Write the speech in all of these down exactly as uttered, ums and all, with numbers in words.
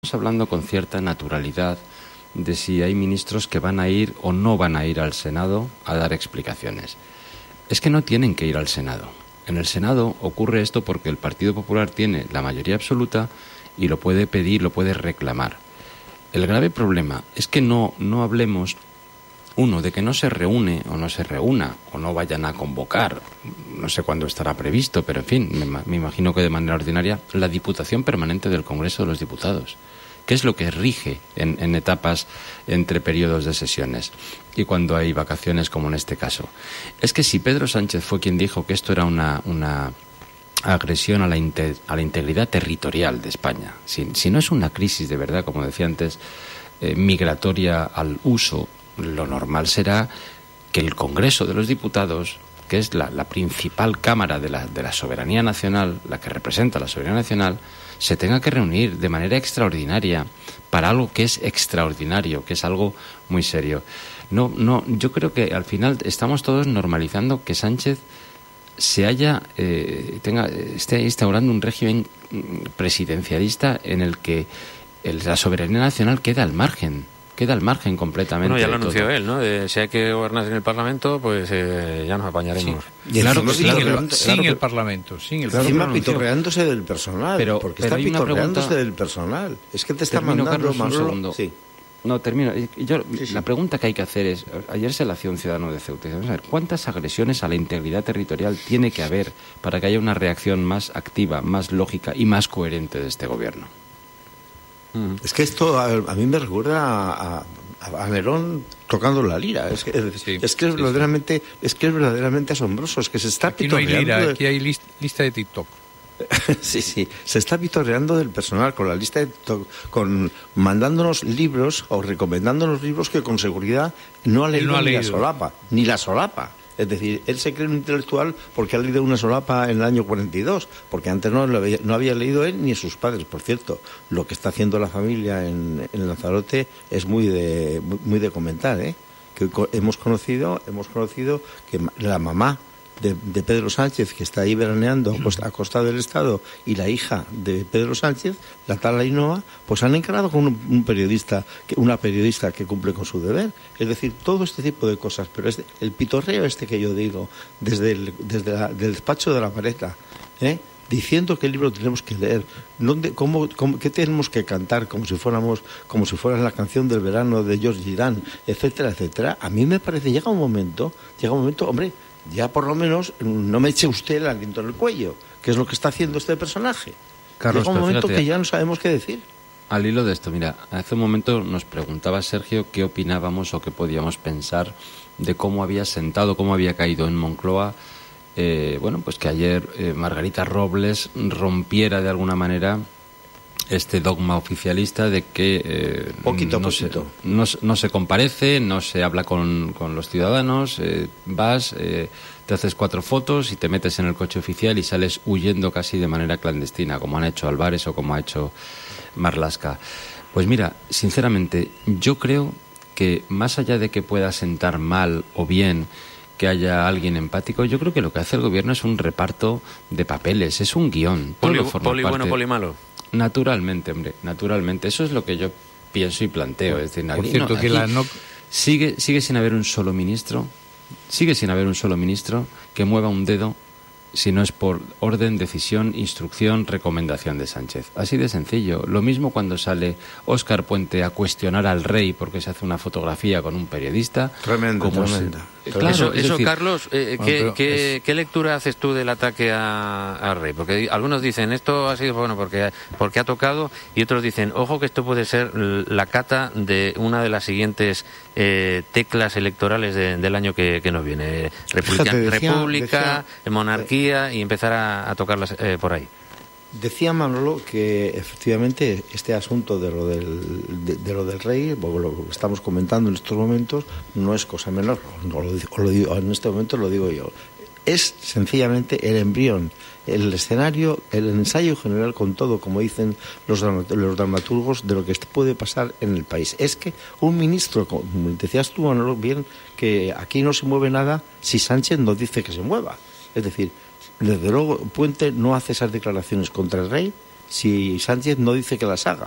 hablando con cierta naturalidad de si hay ministros que van a ir o no van a ir al Senado a dar explicaciones. Es que no tienen que ir al Senado. En el Senado ocurre esto porque el Partido Popular tiene la mayoría absoluta y lo puede pedir, lo puede reclamar. El grave problema es que no, no hablemos, uno, de que no se reúne o no se reúna o no vayan a convocar, no sé cuándo estará previsto, pero en fin, me, me imagino que de manera ordinaria, la Diputación Permanente del Congreso de los Diputados. ¿Qué es lo que rige en, en etapas entre periodos de sesiones y cuando hay vacaciones como en este caso? Es que si Pedro Sánchez fue quien dijo que esto era una, una agresión a la, inte, a la integridad territorial de España, si, si no es una crisis de verdad, como decía antes, eh, migratoria al uso, lo normal será que el Congreso de los Diputados, que es la, la principal cámara de la, de la soberanía nacional, la que representa la soberanía nacional, se tenga que reunir de manera extraordinaria para algo que es extraordinario, que es algo muy serio. No, no, yo creo que al final estamos todos normalizando que Sánchez se haya eh, tenga esté instaurando un régimen presidencialista en el que el, la soberanía nacional queda al margen. Queda al margen completamente. Bueno, ya lo anunció él, ¿no? De, si hay que gobernar en el Parlamento, pues eh, ya nos apañaremos. Sí. Y claro, claro, sin, claro, el, claro, sin claro, el Parlamento, sin el Encima Parlamento. pitorreándose del personal, pero, porque pero está pitorreándose pregunta, del personal. Es que te está termino, mandando Carlos, un segundo. Sí. No, termino. Yo, sí, sí. La pregunta que hay que hacer es, ayer se la hacía un ciudadano de Ceuta, vamos a ver, ¿cuántas agresiones a la integridad territorial tiene que haber para que haya una reacción más activa, más lógica y más coherente de este gobierno? Es que esto a, a mí me recuerda a, a, a Nerón tocando la lira. Es que es, sí, es, que es sí, verdaderamente, sí. es que es verdaderamente asombroso. Es que se está aquí pitorreando. No hay lira, de... aquí hay list, lista de TikTok. Sí, sí, se está pitorreando del personal con la lista de TikTok, con mandándonos libros o recomendándonos libros que con seguridad no ha leído, no ha ni leído. la solapa, ni la solapa. Es decir, él se cree un intelectual porque ha leído una solapa en el año cuarenta y dos, porque antes no, lo había, no había leído él ni sus padres. Por cierto, lo que está haciendo la familia en, en Lanzarote es muy de muy de comentar, ¿eh? Que hemos conocido, hemos conocido que la mamá de, de Pedro Sánchez, que está ahí veraneando a costa, a costa del Estado, y la hija de Pedro Sánchez, la tal Ainhoa, pues han encarado con un, un periodista, una periodista que cumple con su deber. Es decir, todo este tipo de cosas. Pero este, el pitorreo este que yo digo, desde el desde la, del despacho de la pareja, ¿eh? diciendo qué libro tenemos que leer, dónde, cómo, cómo, qué tenemos que cantar, como si fuéramos, como si fuera la canción del verano de George Girán, etcétera, etcétera. A mí me parece, llega un momento, llega un momento, hombre, ya por lo menos no me eche usted el aliento en el cuello, que es lo que está haciendo este personaje. Carlos, llega un momento fíjate, que ya no sabemos qué decir. Al hilo de esto, mira, hace un momento nos preguntaba Sergio qué opinábamos o qué podíamos pensar de cómo había sentado, cómo había caído en Moncloa, eh, bueno, pues que ayer eh, Margarita Robles rompiera de alguna manera este dogma oficialista de que eh, poquito, no, poquito. Se, no, no se comparece, no se habla con, con los ciudadanos, eh, vas, eh, te haces cuatro fotos y te metes en el coche oficial y sales huyendo casi de manera clandestina, como han hecho Álvarez o como ha hecho Marlaska. Pues mira, sinceramente, yo creo que más allá de que pueda sentar mal o bien que haya alguien empático, yo creo que lo que hace el gobierno es un reparto de papeles, es un guión. Poli, poli bueno, poli malo. Naturalmente, hombre, naturalmente. Eso es lo que yo pienso y planteo. Es decir, Por cierto, no, que la no... sigue, sigue sin haber un solo ministro, sigue sin haber un solo ministro que mueva un dedo si no es por orden, decisión, instrucción, recomendación de Sánchez. Así de sencillo. Lo mismo cuando sale Óscar Puente a cuestionar al rey porque se hace una fotografía con un periodista. Tremendo, tremendo. Se... Claro, eso, eso decir... Carlos, eh, ¿qué, qué, es... ¿qué lectura haces tú del ataque al rey? Porque algunos dicen, esto ha sido bueno porque, porque ha tocado, y otros dicen, ojo que esto puede ser la cata de una de las siguientes eh, teclas electorales de, del año que, que nos viene. República, Fíjate, decía, República decía, monarquía, y empezar a, a tocarlas eh, por ahí. Decía Manolo que efectivamente este asunto de lo del, de, de lo del rey, lo que estamos comentando en estos momentos, no es cosa menor. No lo digo, lo digo, en este momento lo digo yo. Es sencillamente el embrión, el escenario, el ensayo general con todo, como dicen los, los dramaturgos, de lo que puede pasar en el país. Es que un ministro, como decías tú, Manolo, bien, que aquí no se mueve nada si Sánchez no dice que se mueva. Es decir, desde luego Puente no hace esas declaraciones contra el rey si Sánchez no dice que las haga.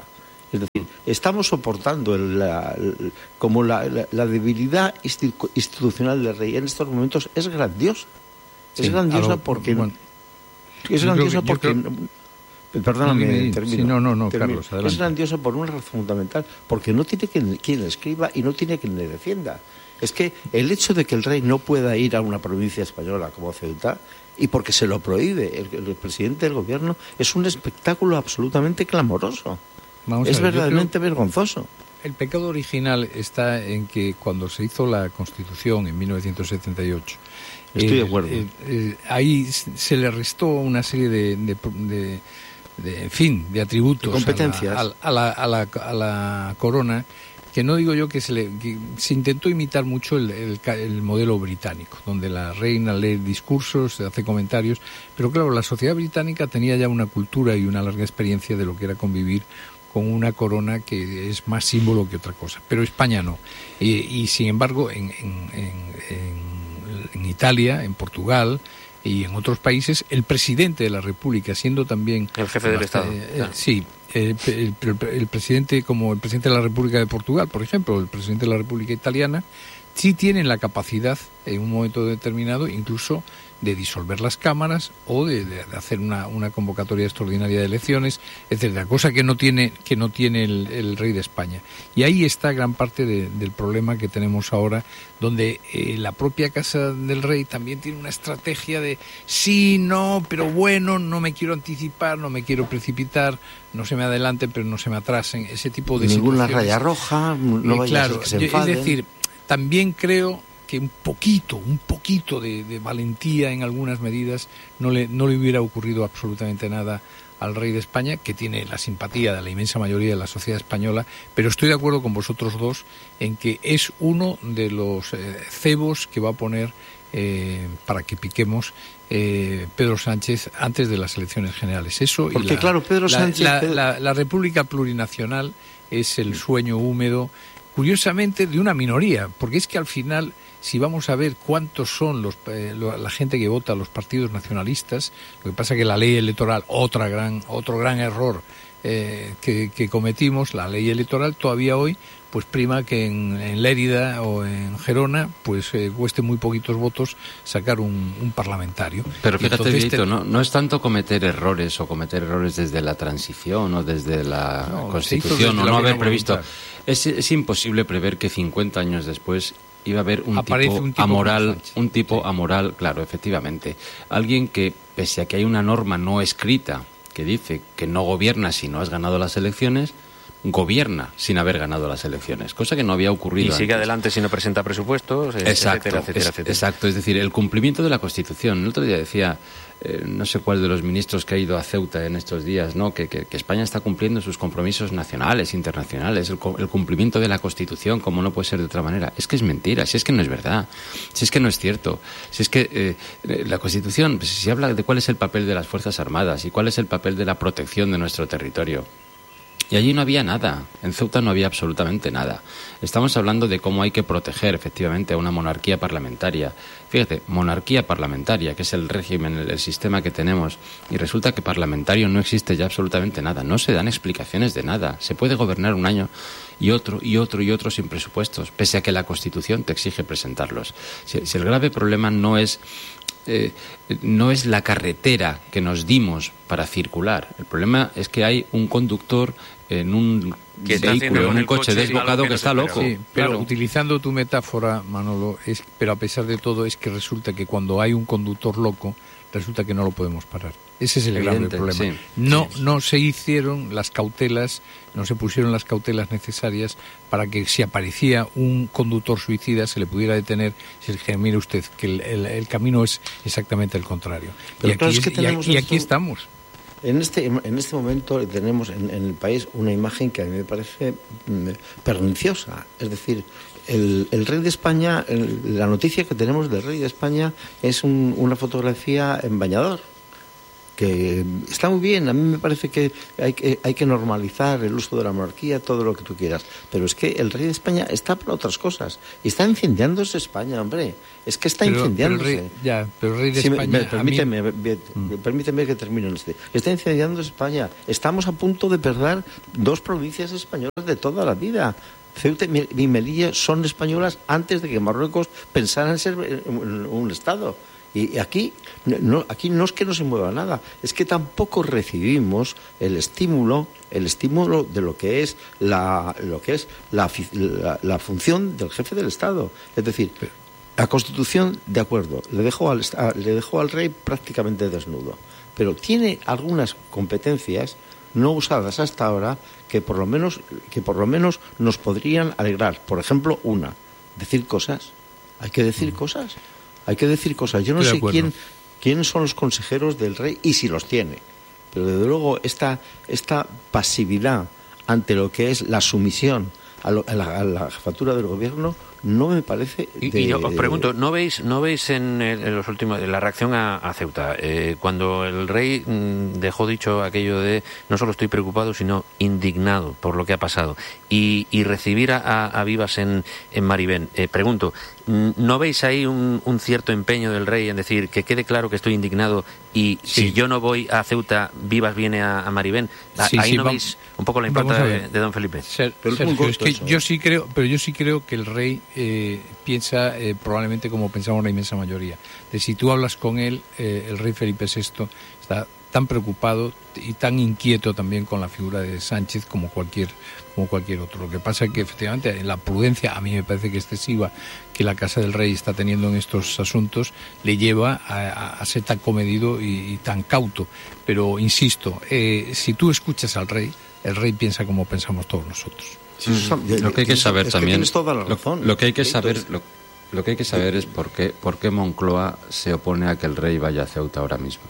Es decir, estamos soportando el, la, el, como la, la, la debilidad institucional del rey en estos momentos es grandiosa. Es sí, grandiosa lo, porque... Bueno, es grandiosa porque... Creo... Perdóname, termino. Sí, no, no, no, termino. Carlos, adelante. Es grandiosa por una razón fundamental, porque no tiene quien, quien le escriba y no tiene quien le defienda. Es que el hecho de que el rey no pueda ir a una provincia española como Ceuta, y porque se lo prohíbe el, el presidente del gobierno, es un espectáculo absolutamente clamoroso. Vamos es ver, verdaderamente vergonzoso. El pecado original está en que cuando se hizo la Constitución en mil novecientos setenta y ocho, Estoy eh, de acuerdo. Eh, eh, ahí se le restó una serie de, de, de, de en fin, de atributos, competencias a la, a la, a la, a la corona, que no digo yo que se le que se intentó imitar mucho el, el, el modelo británico, donde la reina lee discursos, hace comentarios, pero claro, la sociedad británica tenía ya una cultura y una larga experiencia de lo que era convivir con una corona que es más símbolo que otra cosa, pero España no. Y, y sin embargo, en, en, en, en, en Italia, en Portugal y en otros países, el presidente de la República, siendo también el jefe del Estado, eh, eh, sí, el, el, el, el presidente, como el presidente de la República de Portugal, por ejemplo, el presidente de la República Italiana, sí tienen la capacidad en un momento determinado, incluso de disolver las cámaras o de, de, de hacer una, una convocatoria extraordinaria de elecciones, etcétera, cosa que no tiene que no tiene el, el rey de España. Y ahí está gran parte de, del problema que tenemos ahora, donde eh, la propia casa del rey también tiene una estrategia de sí, no, pero bueno, no me quiero anticipar, no me quiero precipitar, no se me adelanten, pero no se me atrasen, ese tipo de ninguna situaciones. Raya roja, no vaya claro, a ser que se enfaden. Es decir, también creo que un poquito, un poquito de, de valentía en algunas medidas no le, no le hubiera ocurrido absolutamente nada al rey de España, que tiene la simpatía de la inmensa mayoría de la sociedad española, pero estoy de acuerdo con vosotros dos en que es uno de los eh, cebos que va a poner eh, para que piquemos eh, Pedro Sánchez antes de las elecciones generales. Eso Porque y la, claro, Pedro la, Sánchez... La, la, la, la República Plurinacional es el sueño húmedo, curiosamente, de una minoría, porque es que al final, si vamos a ver cuántos son los, eh, la gente que vota a los partidos nacionalistas, lo que pasa que la ley electoral, otra gran, otro gran error eh, que, que cometimos, la ley electoral todavía hoy, pues prima que en, en Lérida o en Gerona, pues eh, cueste muy poquitos votos sacar un, un parlamentario. Pero fíjate, Vito, te... no, no es tanto cometer errores o cometer errores desde la transición o desde la no, Constitución o no haber previsto. Es, es imposible prever que cincuenta años después iba a haber un tipo, un tipo amoral, un tipo sí. amoral, claro, efectivamente. Alguien que, pese a que hay una norma no escrita que dice que no gobierna si no has ganado las elecciones, gobierna sin haber ganado las elecciones, cosa que no había ocurrido y sigue antes. adelante si no presenta presupuestos, exacto, etcétera, etcétera, es, etcétera. Exacto, es decir, el cumplimiento de la Constitución. El otro día decía, eh, no sé cuál de los ministros que ha ido a Ceuta en estos días, ¿no? que, que, que España está cumpliendo sus compromisos nacionales, internacionales, el, el cumplimiento de la Constitución, como no puede ser de otra manera. Es que es mentira, si es que no es verdad, si es que no es cierto, si es que eh, la Constitución, pues, si habla de cuál es el papel de las Fuerzas Armadas y cuál es el papel de la protección de nuestro territorio. Y allí no había nada, en Ceuta no había absolutamente nada. Estamos hablando de cómo hay que proteger efectivamente a una monarquía parlamentaria. Fíjate, monarquía parlamentaria, que es el régimen, el, el sistema que tenemos, y resulta que parlamentario no existe ya absolutamente nada. No se dan explicaciones de nada. Se puede gobernar un año y otro, y otro, y otro sin presupuestos, pese a que la Constitución te exige presentarlos. Si, si el grave problema no es... Eh, no es la carretera que nos dimos para circular. El problema es que hay un conductor en un que vehículo, en un coche, coche desbocado que, que no está loco. Sí, pero claro. Utilizando tu metáfora, Manolo, es, pero a pesar de todo es que resulta que cuando hay un conductor loco, resulta que no lo podemos parar. Ese es el Evidente, grave problema. Sí, no, sí. no se hicieron las cautelas, no se pusieron las cautelas necesarias para que si aparecía un conductor suicida se le pudiera detener. Se le dijera, mire usted, que el, el, el camino es exactamente el contrario. Pero y claro, aquí, es que es, tenemos y aquí, y esto... aquí estamos. En este, en este momento tenemos en, en el país una imagen que a mí me parece perniciosa. Es decir, el, el rey de España, el, la noticia que tenemos del rey de España es un, una fotografía en bañador, que está muy bien. A mí me parece que hay, que hay que normalizar el uso de la monarquía, todo lo que tú quieras, pero es que el rey de España está para otras cosas y está incendiándose España, hombre, es que está pero, incendiándose. Pero el rey, ya, pero el rey de sí, España... Me, permíteme, mí... me, me, permíteme que termine en este. Está incendiándose España. Estamos a punto de perder dos provincias españolas de toda la vida. Ceuta y Melilla son españolas antes de que Marruecos pensara en ser un, un Estado. Y aquí no, aquí no es que no se mueva nada, es que tampoco recibimos el estímulo, el estímulo de lo que es la, lo que es la, la, la función del jefe del Estado. Es decir, la Constitución, de acuerdo, le dejó al, le dejó al rey prácticamente desnudo, pero tiene algunas competencias no usadas hasta ahora que por lo menos que por lo menos nos podrían alegrar. Por ejemplo, una, decir cosas. Hay que decir mm. cosas. Hay que decir cosas. Yo no sé quién, quiénes son los consejeros del rey y si los tiene. Pero desde luego esta, esta pasividad ante lo que es la sumisión a, lo, a, la, a la jefatura del gobierno no me parece... De... Y, y yo os pregunto, ¿no veis no veis en, en los últimos en la reacción a, a Ceuta? Eh, cuando el rey mmm, dejó dicho aquello de no solo estoy preocupado, sino indignado por lo que ha pasado, y, y recibir a, a Vivas en, en Maribén, eh, pregunto, ¿no veis ahí un, un cierto empeño del rey en decir que quede claro que estoy indignado y sí. si yo no voy a Ceuta, Vivas viene a, a Maribén? Sí, ahí sí, no veis un poco la impronta de, de don Felipe. Ser, pero es, Sergio, es que eso, yo ¿eh? sí creo, pero yo sí creo que el rey eh, piensa eh, probablemente como pensamos la inmensa mayoría. De si tú hablas con él, eh, el rey Felipe sexto está tan preocupado y tan inquieto también con la figura de Sánchez como cualquier como cualquier otro. Lo que pasa es que efectivamente la prudencia, a mí me parece que excesiva, que la Casa del Rey está teniendo en estos asuntos, le lleva a, a, a ser tan comedido y, y tan cauto. Pero insisto, eh, si tú escuchas al rey, el rey piensa como pensamos todos nosotros. Sí, mm. Lo que hay que saber es también, que toda la razón. Lo, lo que hay que saber, lo, lo que hay que saber es por qué, por qué Moncloa se opone a que el rey vaya a Ceuta ahora mismo.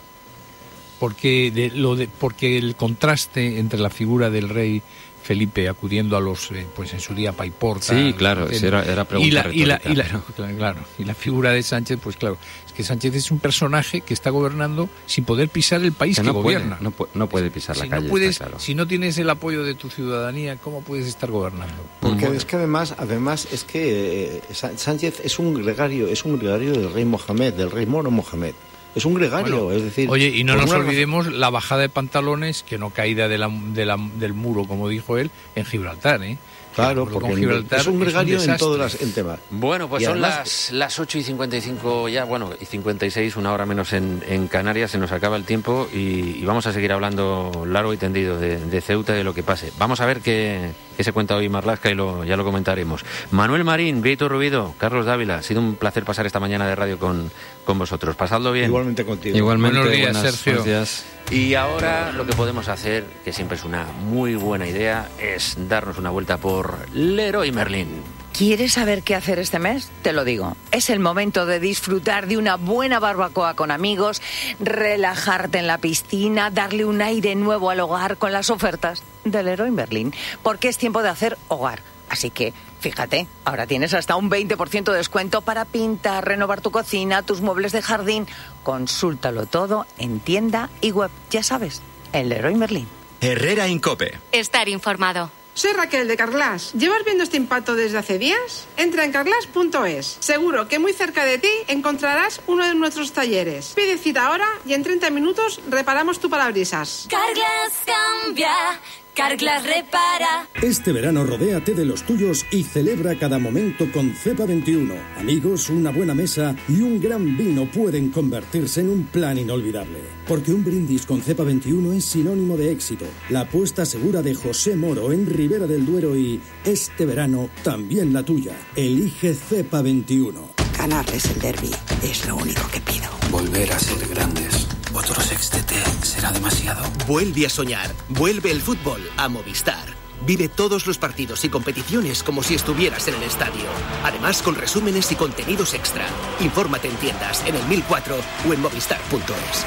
Porque de, lo de, porque el contraste entre la figura del rey Felipe acudiendo a los, eh, pues en su día Paiporta. Sí, claro, el, era, era pregunta y la, retórica, y la, y la, pero... claro, y la figura de Sánchez, pues claro, es que Sánchez es un personaje que está gobernando sin poder pisar el país que, que no gobierna. Puede, no, pu- no puede pisar si la calle, no puedes, está claro. Si no tienes el apoyo de tu ciudadanía, ¿cómo puedes estar gobernando? Porque es que además, además es que eh, Sánchez es un gregario, es un gregario del rey Mohamed, del rey moro Mohamed. Es un gregario, bueno, es decir... Oye, y no nos olvidemos razón... la bajada de pantalones, que no caída de la, de la, del muro, como dijo él, en Gibraltar, ¿eh? Claro, porque Gibraltar es un gregario es un en todos los en temas. Bueno, pues y son además... las, las ocho y cincuenta y cinco ya, bueno, y cincuenta y seis, una hora menos en, en Canarias, se nos acaba el tiempo y, y vamos a seguir hablando largo y tendido de, de Ceuta y de lo que pase. Vamos a ver qué, qué se cuenta hoy Marlaska y lo, ya lo comentaremos. Manuel Marín, Vieito Rubido, Carlos Dávila, ha sido un placer pasar esta mañana de radio con, con vosotros. Pasadlo bien. Igualmente contigo. Igualmente, buenos días, buenas, Sergio. Buenos días. Y ahora lo que podemos hacer, que siempre es una muy buena idea, es darnos una vuelta por Leroy Merlin. ¿Quieres saber qué hacer este mes? Te lo digo. Es el momento de disfrutar de una buena barbacoa con amigos, relajarte en la piscina, darle un aire nuevo al hogar con las ofertas de Leroy Merlin, porque es tiempo de hacer hogar. Así que, fíjate, ahora tienes hasta un veinte por ciento de descuento para pintar, renovar tu cocina, tus muebles de jardín. Consúltalo todo en tienda y web, ya sabes, en Leroy Merlin. Herrera Incope. Estar informado. Soy Raquel de Carglass. ¿Llevas viendo este impacto desde hace días? Entra en carglass punto es. Seguro que muy cerca de ti encontrarás uno de nuestros talleres. Pide cita ahora y en treinta minutos reparamos tu parabrisas. Carglass cambia. Carglass repara. Este verano rodéate de los tuyos y celebra cada momento con Cepa veintiuno. Amigos, una buena mesa y un gran vino pueden convertirse en un plan inolvidable. Porque un brindis con Cepa veintiuno es sinónimo de éxito. La apuesta segura de José Moro en Ribera del Duero y este verano también la tuya. Elige Cepa veintiuno. Ganarles el derbi es lo único que pido. Volver a ser grandes. Otro sextete será demasiado. Vuelve a soñar. Vuelve el fútbol a Movistar. Vive todos los partidos y competiciones como si estuvieras en el estadio. Además, con resúmenes y contenidos extra. Infórmate en tiendas, en el mil cuatro o en movistar punto es.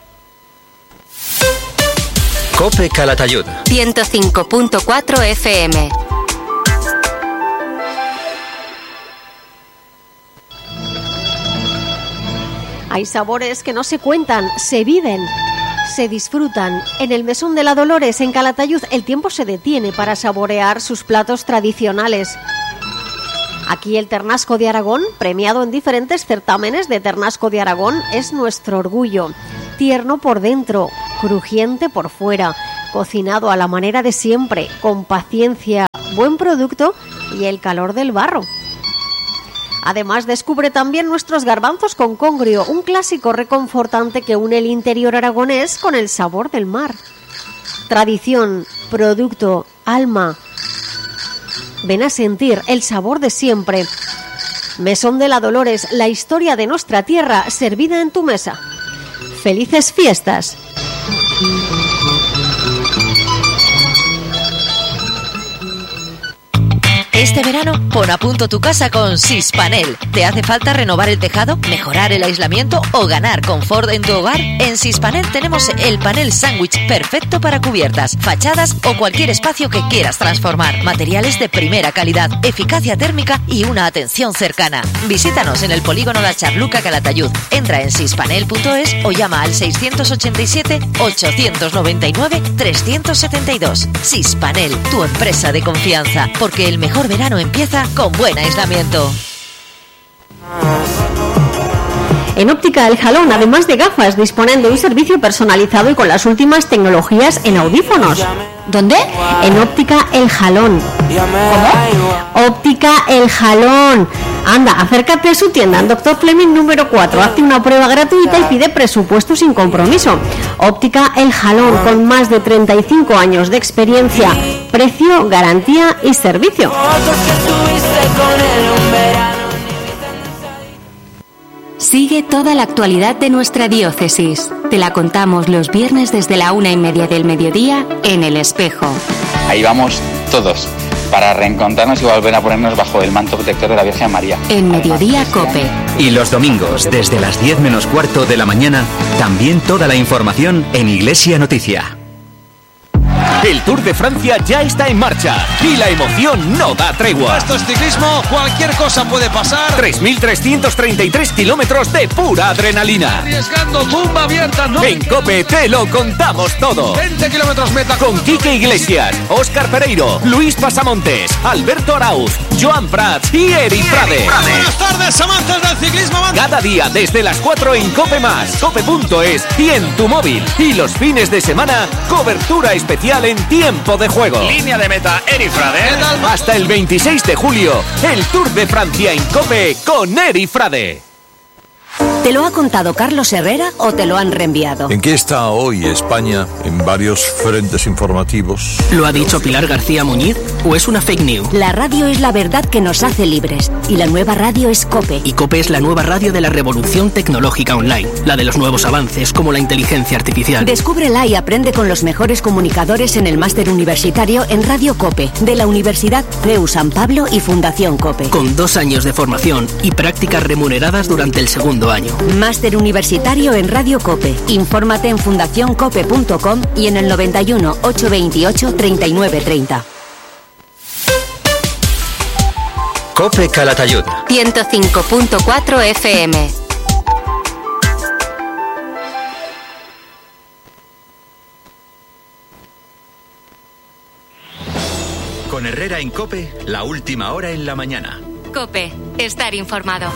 Cope Calatayud. ciento cinco punto cuatro F M. Hay sabores que no se cuentan, se viven. se disfrutan. En el Mesón de la Dolores, en Calatayud, el tiempo se detiene para saborear sus platos tradicionales. Aquí el ternasco de Aragón, premiado en diferentes certámenes de ternasco de Aragón, es nuestro orgullo. Tierno por dentro, crujiente por fuera, cocinado a la manera de siempre, con paciencia, buen producto y el calor del barro. Además, descubre también nuestros garbanzos con congrio, un clásico reconfortante que une el interior aragonés con el sabor del mar. Tradición, producto, alma. Ven a sentir el sabor de siempre. Mesón de la Dolores, la historia de nuestra tierra servida en tu mesa. ¡Felices fiestas! Este verano, pon a punto tu casa con Sispanel. ¿Te hace falta renovar el tejado, mejorar el aislamiento o ganar confort en tu hogar? En Sispanel tenemos el panel sándwich perfecto para cubiertas, fachadas o cualquier espacio que quieras transformar. Materiales de primera calidad, eficacia térmica y una atención cercana. Visítanos en el polígono La Charluca, Calatayud. Entra en sispanel punto es o llama al seiscientos ochenta y siete, ochocientos noventa y nueve, trescientos setenta y dos. Sispanel, tu empresa de confianza, porque el mejor verano empieza con buen aislamiento. En Óptica El Jalón, además de gafas, disponen de un servicio personalizado y con las últimas tecnologías en audífonos. ¿Dónde? En Óptica El Jalón. ¿Cómo? Óptica El Jalón. Anda, acércate a su tienda en Doctor Fleming número cuatro. Hazte una prueba gratuita y pide presupuesto sin compromiso. Óptica El Jalón, con más de treinta y cinco años de experiencia. Precio, garantía y servicio. Sigue toda la actualidad de nuestra diócesis. Te la contamos los viernes desde la una y media del mediodía en El Espejo. Ahí vamos todos, para reencontrarnos y volver a ponernos bajo el manto protector de la Virgen María. En Mediodía Cope. Y los domingos, desde las diez menos cuarto de la mañana, también toda la información en Iglesia Noticia. El Tour de Francia ya está en marcha y la emoción no da tregua. Esto es ciclismo, cualquier cosa puede pasar. tres mil trescientos treinta y tres kilómetros de pura adrenalina. Arriesgando, tumba abierta, no. En COPE te lo contamos todo. veinte kilómetros meta. Con Quique Iglesias, Óscar Pereiro, Luis Pasamontes, Alberto Arauz, Joan Prats y Eri Frade. Buenas tardes, amantes del ciclismo. Cada día desde las cuatro en COPE más, cope punto es y en tu móvil. Y los fines de semana, cobertura especial en tiempo de juego. Línea de meta, Eri Frade. Hasta el veintiséis de julio, el Tour de Francia en COPE con Eri Frade. ¿Te lo ha contado Carlos Herrera o te lo han reenviado? ¿En qué está hoy España en varios frentes informativos? ¿Lo ha dicho Pilar García Muñiz o es una fake news? La radio es la verdad que nos hace libres y la nueva radio es COPE. Y COPE es la nueva radio de la revolución tecnológica online, la de los nuevos avances como la inteligencia artificial. Descúbrela y aprende con los mejores comunicadores en el máster universitario en Radio COPE de la Universidad C E U San Pablo y Fundación COPE. Con dos años de formación y prácticas remuneradas durante el segundo año. Máster universitario en Radio COPE. Infórmate en fundación cope punto com y en el noventa y uno, ochocientos veintiocho, treinta y nueve treinta. COPE Calatayud. ciento cinco punto cuatro F M. Con Herrera en COPE, la última hora en la mañana. COPE, estar informado.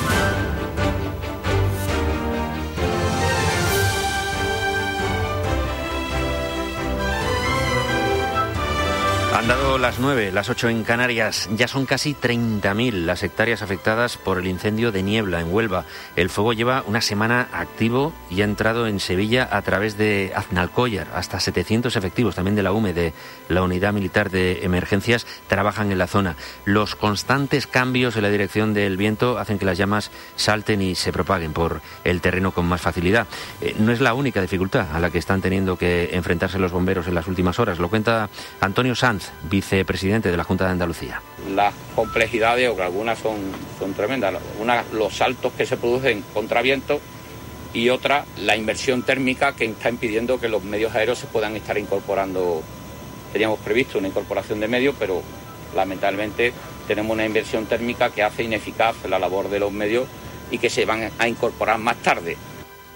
Han dado las nueve, las ocho en Canarias. Ya son casi treinta mil las hectáreas afectadas por el incendio de Niebla en Huelva. El fuego lleva una semana activo y ha entrado en Sevilla a través de Aznalcóllar. Hasta setecientos efectivos también de la U M E, de la Unidad Militar de Emergencias, trabajan en la zona. Los constantes cambios en la dirección del viento hacen que las llamas salten y se propaguen por el terreno con más facilidad. Eh, no es la única dificultad a la que están teniendo que enfrentarse los bomberos en las últimas horas. Lo cuenta Antonio Sanz, vicepresidente de la Junta de Andalucía. Las complejidades, o que algunas son, son tremendas, una, los saltos que se producen contra viento y otra, la inversión térmica que está impidiendo que los medios aéreos se puedan estar incorporando. Teníamos previsto una incorporación de medios, pero lamentablemente tenemos una inversión térmica que hace ineficaz la labor de los medios y que se van a incorporar más tarde.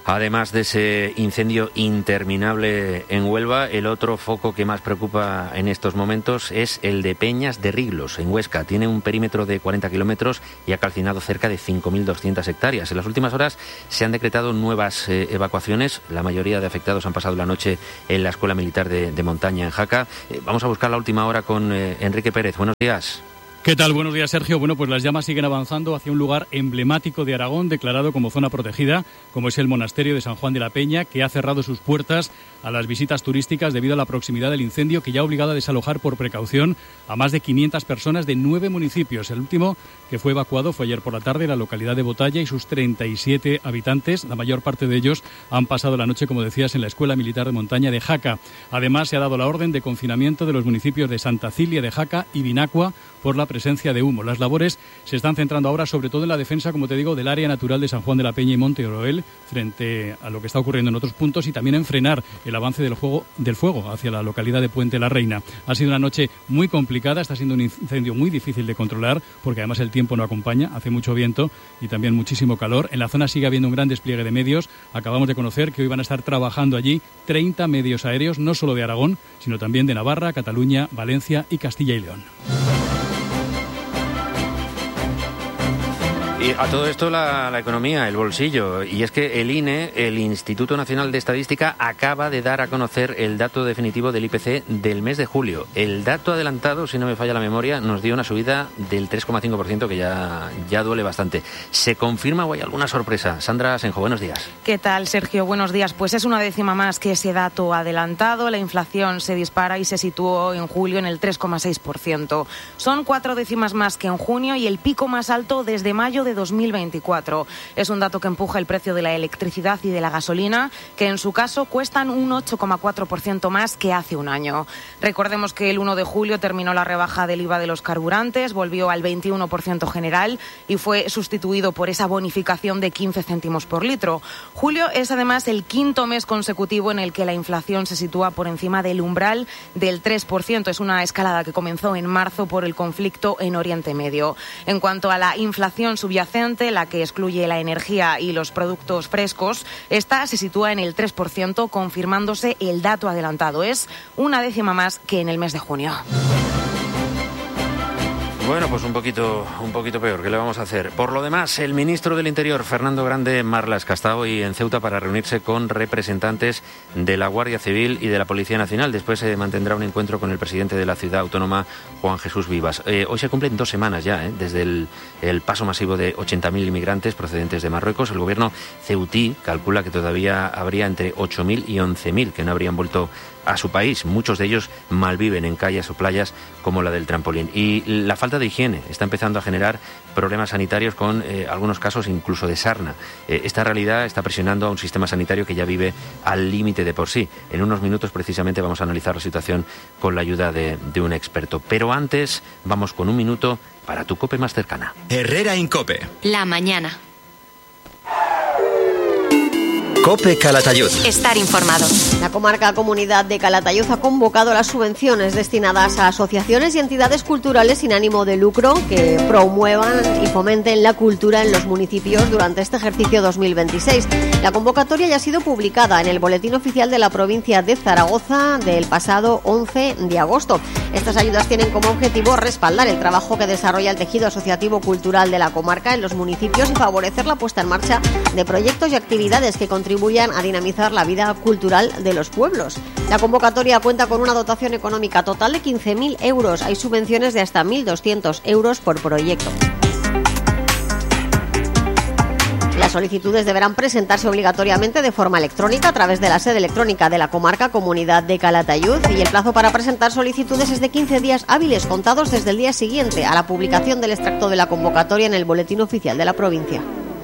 Además de ese incendio interminable en Huelva, el otro foco que más preocupa en estos momentos es el de Peñas de Riglos, en Huesca. Tiene un perímetro de cuarenta kilómetros y ha calcinado cerca de cinco mil doscientas hectáreas. En las últimas horas se han decretado nuevas eh, evacuaciones. La mayoría de afectados han pasado la noche en la Escuela Militar de, de Montaña, en Jaca. Eh, vamos a buscar la última hora con eh, Enrique Pérez. Buenos días. ¿Qué tal? Buenos días, Sergio. Bueno, pues las llamas siguen avanzando hacia un lugar emblemático de Aragón, declarado como zona protegida, como es el monasterio de San Juan de la Peña, que ha cerrado sus puertas a las visitas turísticas debido a la proximidad del incendio, que ya ha obligado a desalojar por precaución a más de quinientas personas de nueve municipios. El último que fue evacuado fue ayer por la tarde, la localidad de Botalla y sus treinta y siete habitantes. La mayor parte de ellos han pasado la noche, como decías, en la Escuela Militar de Montaña de Jaca. Además, se ha dado la orden de confinamiento de los municipios de Santa Cilia de Jaca y Vinacua por la presencia de humo. Las labores se están centrando ahora sobre todo en la defensa, como te digo, del área natural de San Juan de la Peña y Monte Oroel frente a lo que está ocurriendo en otros puntos, y también en frenar el avance del fuego, del fuego hacia la localidad de Puente la Reina. Ha sido una noche muy complicada, está siendo un incendio muy difícil de controlar porque además el tiempo no acompaña, hace mucho viento y también muchísimo calor. En la zona sigue habiendo un gran despliegue de medios. Acabamos de conocer que hoy van a estar trabajando allí treinta medios aéreos, no solo de Aragón, sino también de Navarra, Cataluña, Valencia y Castilla y León. Y a todo esto la, la economía, el bolsillo. Y es que el I N E, el Instituto Nacional de Estadística, acaba de dar a conocer el dato definitivo del I P C del mes de julio. El dato adelantado, si no me falla la memoria, nos dio una subida del tres coma cinco por ciento, que ya, ya duele bastante. ¿Se confirma o hay alguna sorpresa? Sandra Asenjo, buenos días. ¿Qué tal, Sergio? Buenos días. Pues es una décima más que ese dato adelantado. La inflación se dispara y se situó en julio en el tres coma seis por ciento. Son cuatro décimas más que en junio y el pico más alto desde mayo de dos mil veinticuatro. Es un dato que empuja el precio de la electricidad y de la gasolina, que en su caso cuestan un ocho coma cuatro por ciento más que hace un año. Recordemos que el uno de julio terminó la rebaja del I V A de los carburantes, volvió al veintiuno por ciento general y fue sustituido por esa bonificación de quince céntimos por litro. Julio es además el quinto mes consecutivo en el que la inflación se sitúa por encima del umbral del tres por ciento. Es una escalada que comenzó en marzo por el conflicto en Oriente Medio. En cuanto a la inflación subyacente, la que excluye la energía y los productos frescos, esta se sitúa en el tres por ciento, confirmándose el dato adelantado. Es una décima más que en el mes de junio. Bueno, pues un poquito, un poquito peor. ¿Qué le vamos a hacer? Por lo demás, el ministro del Interior, Fernando Grande Marlas, está hoy en Ceuta para reunirse con representantes de la Guardia Civil y de la Policía Nacional. Después se mantendrá un encuentro con el presidente de la ciudad autónoma, Juan Jesús Vivas. Eh, hoy se cumplen dos semanas ya, ¿eh? desde el, el paso masivo de ochenta mil inmigrantes procedentes de Marruecos. El gobierno ceutí calcula que todavía habría entre ocho mil y once mil que no habrían vuelto a su país. Muchos de ellos malviven en calles o playas como la del Trampolín. Y la falta de higiene está empezando a generar problemas sanitarios, con eh, algunos casos incluso de sarna. Eh, esta realidad está presionando a un sistema sanitario que ya vive al límite de por sí. En unos minutos precisamente vamos a analizar la situación con la ayuda de, de un experto. Pero antes vamos con un minuto para tu COPE más cercana. Herrera Incope. La mañana. COPE Calatayud. Estar informado. La comarca Comunidad de Calatayud ha convocado las subvenciones destinadas a asociaciones y entidades culturales sin ánimo de lucro que promuevan y fomenten la cultura en los municipios durante este ejercicio dos mil veintiséis. La convocatoria ya ha sido publicada en el Boletín Oficial de la provincia de Zaragoza del pasado once de agosto. Estas ayudas tienen como objetivo respaldar el trabajo que desarrolla el tejido asociativo cultural de la comarca en los municipios y favorecer la puesta en marcha de proyectos y actividades que contribuyan a dinamizar la vida cultural de los pueblos. La convocatoria cuenta con una dotación económica total de quince mil euros. Hay subvenciones de hasta mil doscientos euros por proyecto. Las solicitudes deberán presentarse obligatoriamente de forma electrónica a través de la sede electrónica de la comarca Comunidad de Calatayud, y el plazo para presentar solicitudes es de quince días hábiles contados desde el día siguiente a la publicación del extracto de la convocatoria en el Boletín Oficial de la provincia.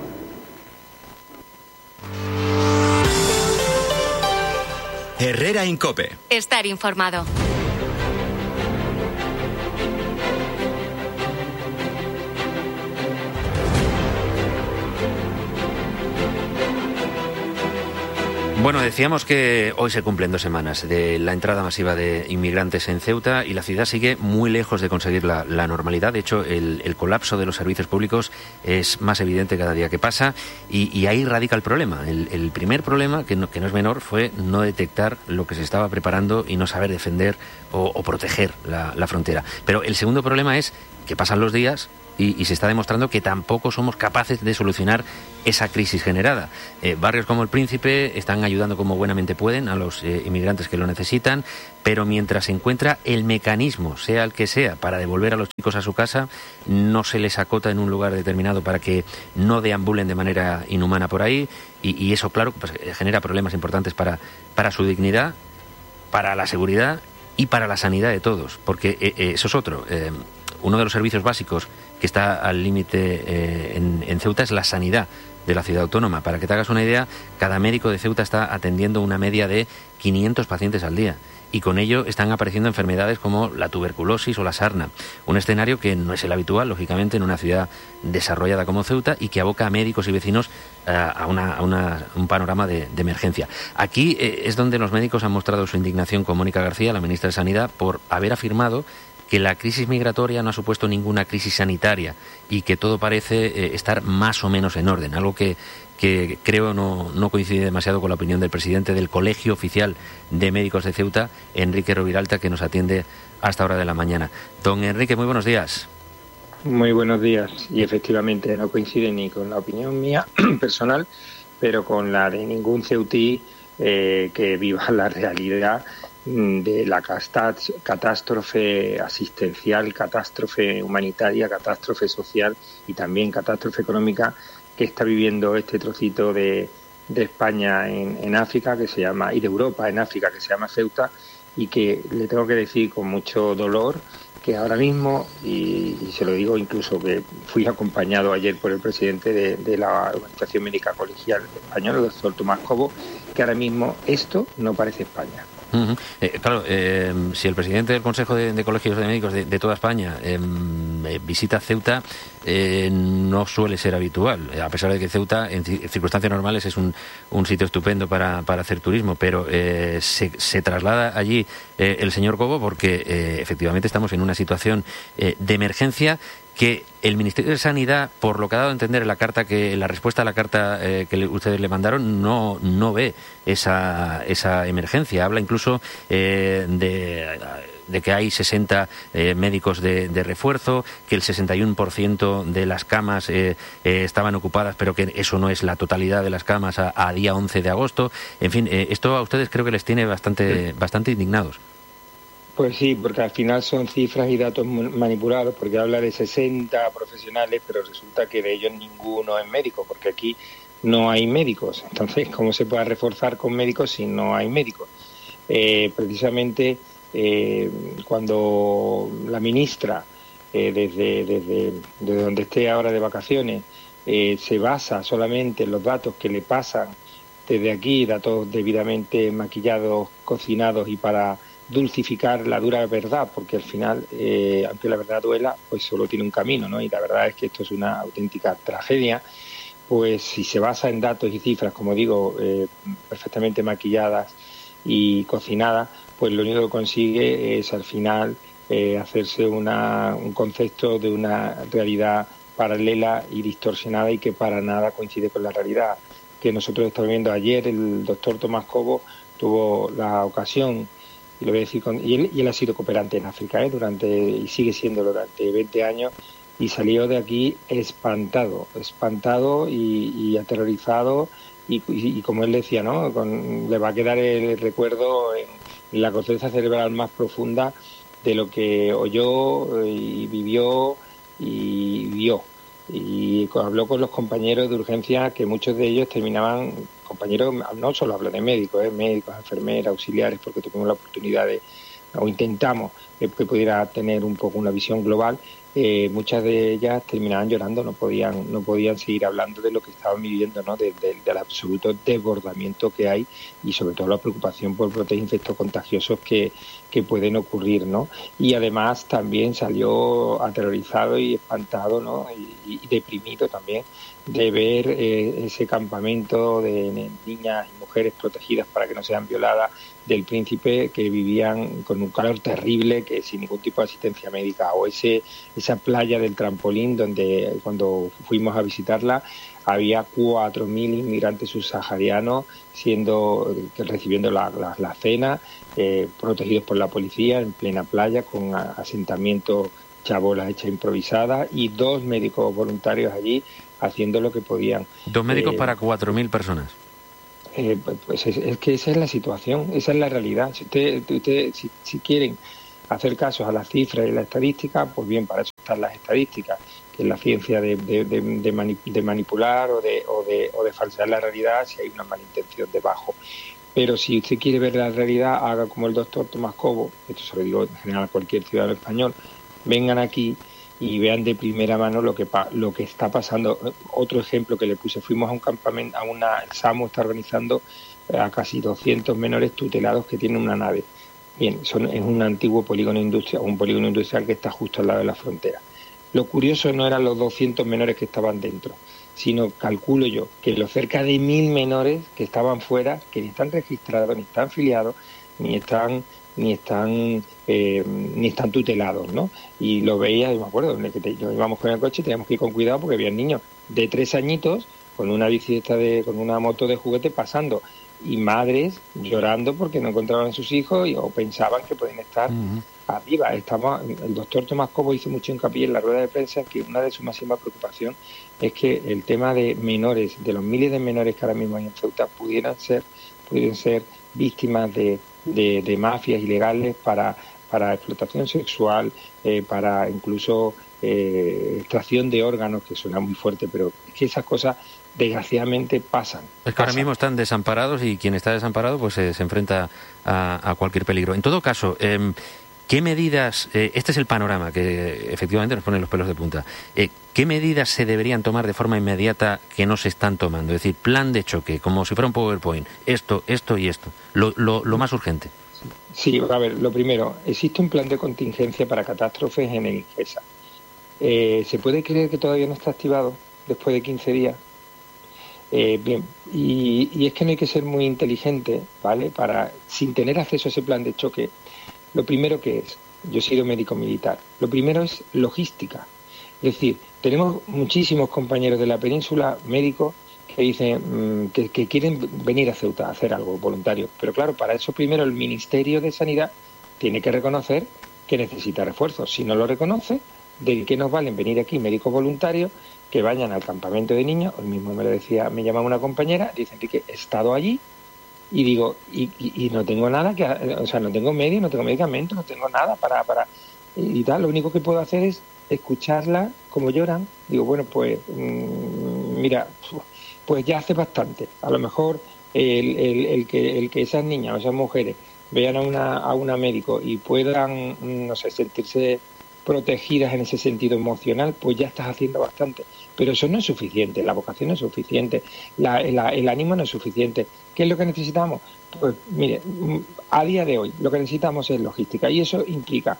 Herrera Incope. Estar informado. Bueno, decíamos que hoy se cumplen dos semanas de la entrada masiva de inmigrantes en Ceuta y la ciudad sigue muy lejos de conseguir la, la normalidad. De hecho, el, el colapso de los servicios públicos es más evidente cada día que pasa y, y ahí radica el problema. El, el primer problema, que no, que no es menor, fue no detectar lo que se estaba preparando y no saber defender o, o proteger la, la frontera. Pero el segundo problema es que pasan los días y, y se está demostrando que tampoco somos capaces de solucionar esa crisis generada. Eh, barrios como El Príncipe están ayudando como buenamente pueden a los eh, inmigrantes que lo necesitan, pero mientras se encuentra el mecanismo, sea el que sea, para devolver a los chicos a su casa, no se les acota en un lugar determinado para que no deambulen de manera inhumana por ahí y, y eso, claro, pues, genera problemas importantes para, para su dignidad, para la seguridad y para la sanidad de todos, porque eh, eh, eso es otro. Eh, uno de los servicios básicos que está al límite eh, en, en Ceuta es la sanidad de la ciudad autónoma. Para que te hagas una idea, cada médico de Ceuta está atendiendo una media de quinientos pacientes al día y con ello están apareciendo enfermedades como la tuberculosis o la sarna. Un escenario que no es el habitual, lógicamente, en una ciudad desarrollada como Ceuta y que aboca a médicos y vecinos uh, a, una, a una, un panorama de, de emergencia. Aquí eh, es donde los médicos han mostrado su indignación con Mónica García, la ministra de Sanidad, por haber afirmado que la crisis migratoria no ha supuesto ninguna crisis sanitaria y que todo parece eh, estar más o menos en orden, algo que, que creo no, no coincide demasiado con la opinión del presidente del Colegio Oficial de Médicos de Ceuta, Enrique Roviralta, que nos atiende a esta hora de la mañana. Don Enrique, muy buenos días. Muy buenos días, y efectivamente no coincide ni con la opinión mía personal, pero con la de ningún ceutí eh, que viva la realidad de la catástrofe asistencial, catástrofe humanitaria, catástrofe social y también catástrofe económica que está viviendo este trocito de, de España en, en África, que se llama, y de Europa en África, que se llama Ceuta, y que le tengo que decir con mucho dolor que ahora mismo, y, y se lo digo incluso que fui acompañado ayer por el presidente de, de la Organización Médica Colegial Española, el doctor Tomás Cobo, que ahora mismo esto no parece España. Uh-huh. Eh, claro, eh, si el presidente del Consejo de, de Colegios de Médicos de, de toda España eh, eh, visita Ceuta, eh, no suele ser habitual, a pesar de que Ceuta en, en circunstancias normales es un, un sitio estupendo para, para hacer turismo, pero eh, se, se traslada allí eh, el señor Cobo porque eh, efectivamente estamos en una situación eh, de emergencia que el Ministerio de Sanidad, por lo que ha dado a entender en la carta, que la respuesta a la carta eh, que le, ustedes le mandaron, no no ve esa esa emergencia. Habla incluso eh, de, de que hay sesenta eh, médicos de, de refuerzo, que el sesenta y uno por ciento de las camas eh, eh, estaban ocupadas, pero que eso no es la totalidad de las camas a, a día once de agosto. En fin, eh, esto a ustedes creo que les tiene bastante bastante indignados. Pues sí, porque al final son cifras y datos manipulados, porque habla de sesenta profesionales, pero resulta que de ellos ninguno es médico, porque aquí no hay médicos. Entonces, ¿cómo se puede reforzar con médicos si no hay médicos? Eh, precisamente eh, cuando la ministra, eh, desde, desde, desde donde esté ahora de vacaciones, eh, se basa solamente en los datos que le pasan desde aquí, datos debidamente maquillados, cocinados y para dulcificar la dura verdad, porque al final, eh, aunque la verdad duela, pues solo tiene un camino, ¿no? Y la verdad es que esto es una auténtica tragedia, pues si se basa en datos y cifras, como digo, eh, perfectamente maquilladas y cocinadas, pues lo único que consigue es al final eh, hacerse una, un concepto de una realidad paralela y distorsionada y que para nada coincide con la realidad que nosotros estamos viendo. Ayer el doctor Tomás Cobo tuvo la ocasión, y lo voy a decir con, y, él, y él ha sido cooperante en África, ¿eh? durante y sigue siendo durante veinte años, y salió de aquí espantado, espantado y, y aterrorizado, y, y, y como él decía, ¿no? Con, le va a quedar el recuerdo en, en la conciencia cerebral más profunda de lo que oyó y vivió y vio. Y habló con los compañeros de urgencia, que muchos de ellos terminaban, compañeros, no solo hablo de médicos, ¿eh? médicos, enfermeras, auxiliares, porque tuvimos la oportunidad de, o intentamos eh, que pudiera tener un poco una visión global, eh, muchas de ellas terminaban llorando, no podían no podían seguir hablando de lo que estaban viviendo, ¿no? De, de, del absoluto desbordamiento que hay y sobre todo la preocupación por brotes infectocontagiosos que, que pueden ocurrir, ¿no? Y además también salió aterrorizado y espantado, ¿no? Y, y deprimido también de ver eh, ese campamento de niñas y mujeres protegidas para que no sean violadas del Príncipe, que vivían con un calor terrible, que sin ningún tipo de asistencia médica, o ese esa playa del Trampolín donde cuando fuimos a visitarla había cuatro mil inmigrantes subsaharianos siendo recibiendo la, la, la cena, eh, protegidos por la policía en plena playa con asentamientos, chabolas hechas improvisadas y dos médicos voluntarios allí haciendo lo que podían. Dos médicos eh, para cuatro mil personas. Eh, pues es, es que esa es la situación, esa es la realidad. Si, usted, usted, si, si quieren hacer casos a las cifras y la estadística, pues bien, para eso están las estadísticas, que es la ciencia de, de, de, de, mani, de manipular o de, o, de, o de falsear la realidad si hay una mala intención debajo. Pero si usted quiere ver la realidad, haga como el doctor Tomás Cobo, esto se lo digo en general a cualquier ciudadano español, vengan aquí y vean de primera mano lo que lo que está pasando. Otro ejemplo que le puse, fuimos a un campamento, a una, el SAMU está organizando a casi doscientos menores tutelados que tienen una nave. Bien, son, es un antiguo polígono industrial, un polígono industrial que está justo al lado de la frontera. Lo curioso no eran los doscientos menores que estaban dentro, sino, calculo yo, que los cerca de mil menores que estaban fuera, que ni están registrados, ni están filiados, ni están ni están eh, ni están tutelados, ¿no? Y lo veía, yo me acuerdo, en el que te, yo íbamos con el coche y teníamos que ir con cuidado porque había niños de tres añitos con una bicicleta de, con una moto de juguete pasando y madres llorando porque no encontraban a sus hijos y, o pensaban que pueden estar uh-huh. arriba. Estamos, el doctor Tomás Cobo hizo mucho hincapié en la rueda de prensa que una de sus máximas preocupaciones es que el tema de menores, de los miles de menores que ahora mismo hay en Ceuta, pudieran ser, pudieran ser víctimas de De, de mafias ilegales para, para explotación sexual, eh, para incluso eh, extracción de órganos, que suena muy fuerte, pero es que esas cosas desgraciadamente pasan. Es que pasan. Ahora mismo están desamparados y quien está desamparado pues eh, se enfrenta a, a cualquier peligro. En todo caso, eh, ¿qué medidas, eh, este es el panorama que efectivamente nos pone los pelos de punta, eh, qué medidas se deberían tomar de forma inmediata que no se están tomando? Es decir, plan de choque, como si fuera un PowerPoint, esto, esto y esto, lo, lo, lo más urgente. Sí, a ver, lo primero, existe un plan de contingencia para catástrofes en el INGESA. Eh, ¿Se puede creer que todavía no está activado después de quince días? Eh, bien, y, y es que no hay que ser muy inteligente, ¿vale? Para, sin tener acceso a ese plan de choque, lo primero que es, yo he sido médico militar, lo primero es logística. Es decir, tenemos muchísimos compañeros de la península, médicos, que dicen mmm, que, que quieren venir a Ceuta a hacer algo voluntario. Pero claro, para eso primero el Ministerio de Sanidad tiene que reconocer que necesita refuerzos. Si no lo reconoce, ¿de qué nos valen venir aquí médicos voluntarios que vayan al campamento de niños? Hoy mismo me lo decía, me llama una compañera, dice Enrique, he estado allí, y digo, y, y, y no tengo nada que, o sea, no tengo medios, no tengo medicamentos, no tengo nada para, para, y tal, lo único que puedo hacer es escucharla como lloran. Digo, bueno, pues, mmm, mira, pues ya hace bastante. A lo mejor el, el, el que el que esas niñas o esas mujeres vean a una, a una médico y puedan, no sé, sentirse protegidas en ese sentido emocional, pues ya estás haciendo bastante. Pero eso no es suficiente, la vocación no es suficiente, la, la, el ánimo no es suficiente. ¿Qué es lo que necesitamos? Pues mire, a día de hoy lo que necesitamos es logística y eso implica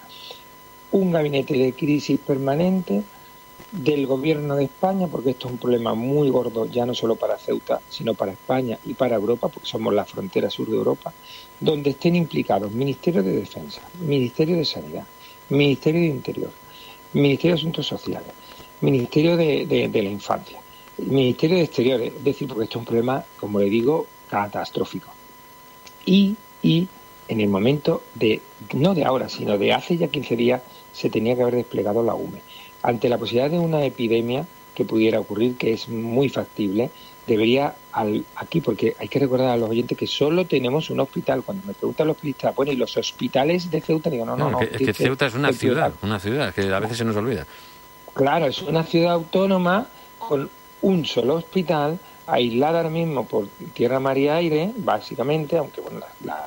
un gabinete de crisis permanente del gobierno de España, porque esto es un problema muy gordo, ya no solo para Ceuta, sino para España y para Europa, porque somos la frontera sur de Europa, donde estén implicados Ministerio de Defensa, Ministerio de Sanidad, Ministerio de Interior, Ministerio de Asuntos Sociales, Ministerio de, de, de la Infancia, Ministerio de Exteriores, es decir, porque esto es un problema, como le digo, catastrófico. Y, y en el momento de, no de ahora, sino de hace ya quince días, se tenía que haber desplegado la U M E. Ante la posibilidad de una epidemia que pudiera ocurrir, que es muy factible, debería, al, aquí, porque hay que recordar a los oyentes que solo tenemos un hospital. Cuando me preguntan los periodistas, bueno, ¿y los hospitales de Ceuta? Digo, no, no, no. no es que, que Ceuta es una ciudad, una ciudad, que a veces se nos olvida. Claro, es una ciudad autónoma con un solo hospital, aislada ahora mismo por tierra, mar y aire, básicamente, aunque bueno, la, la,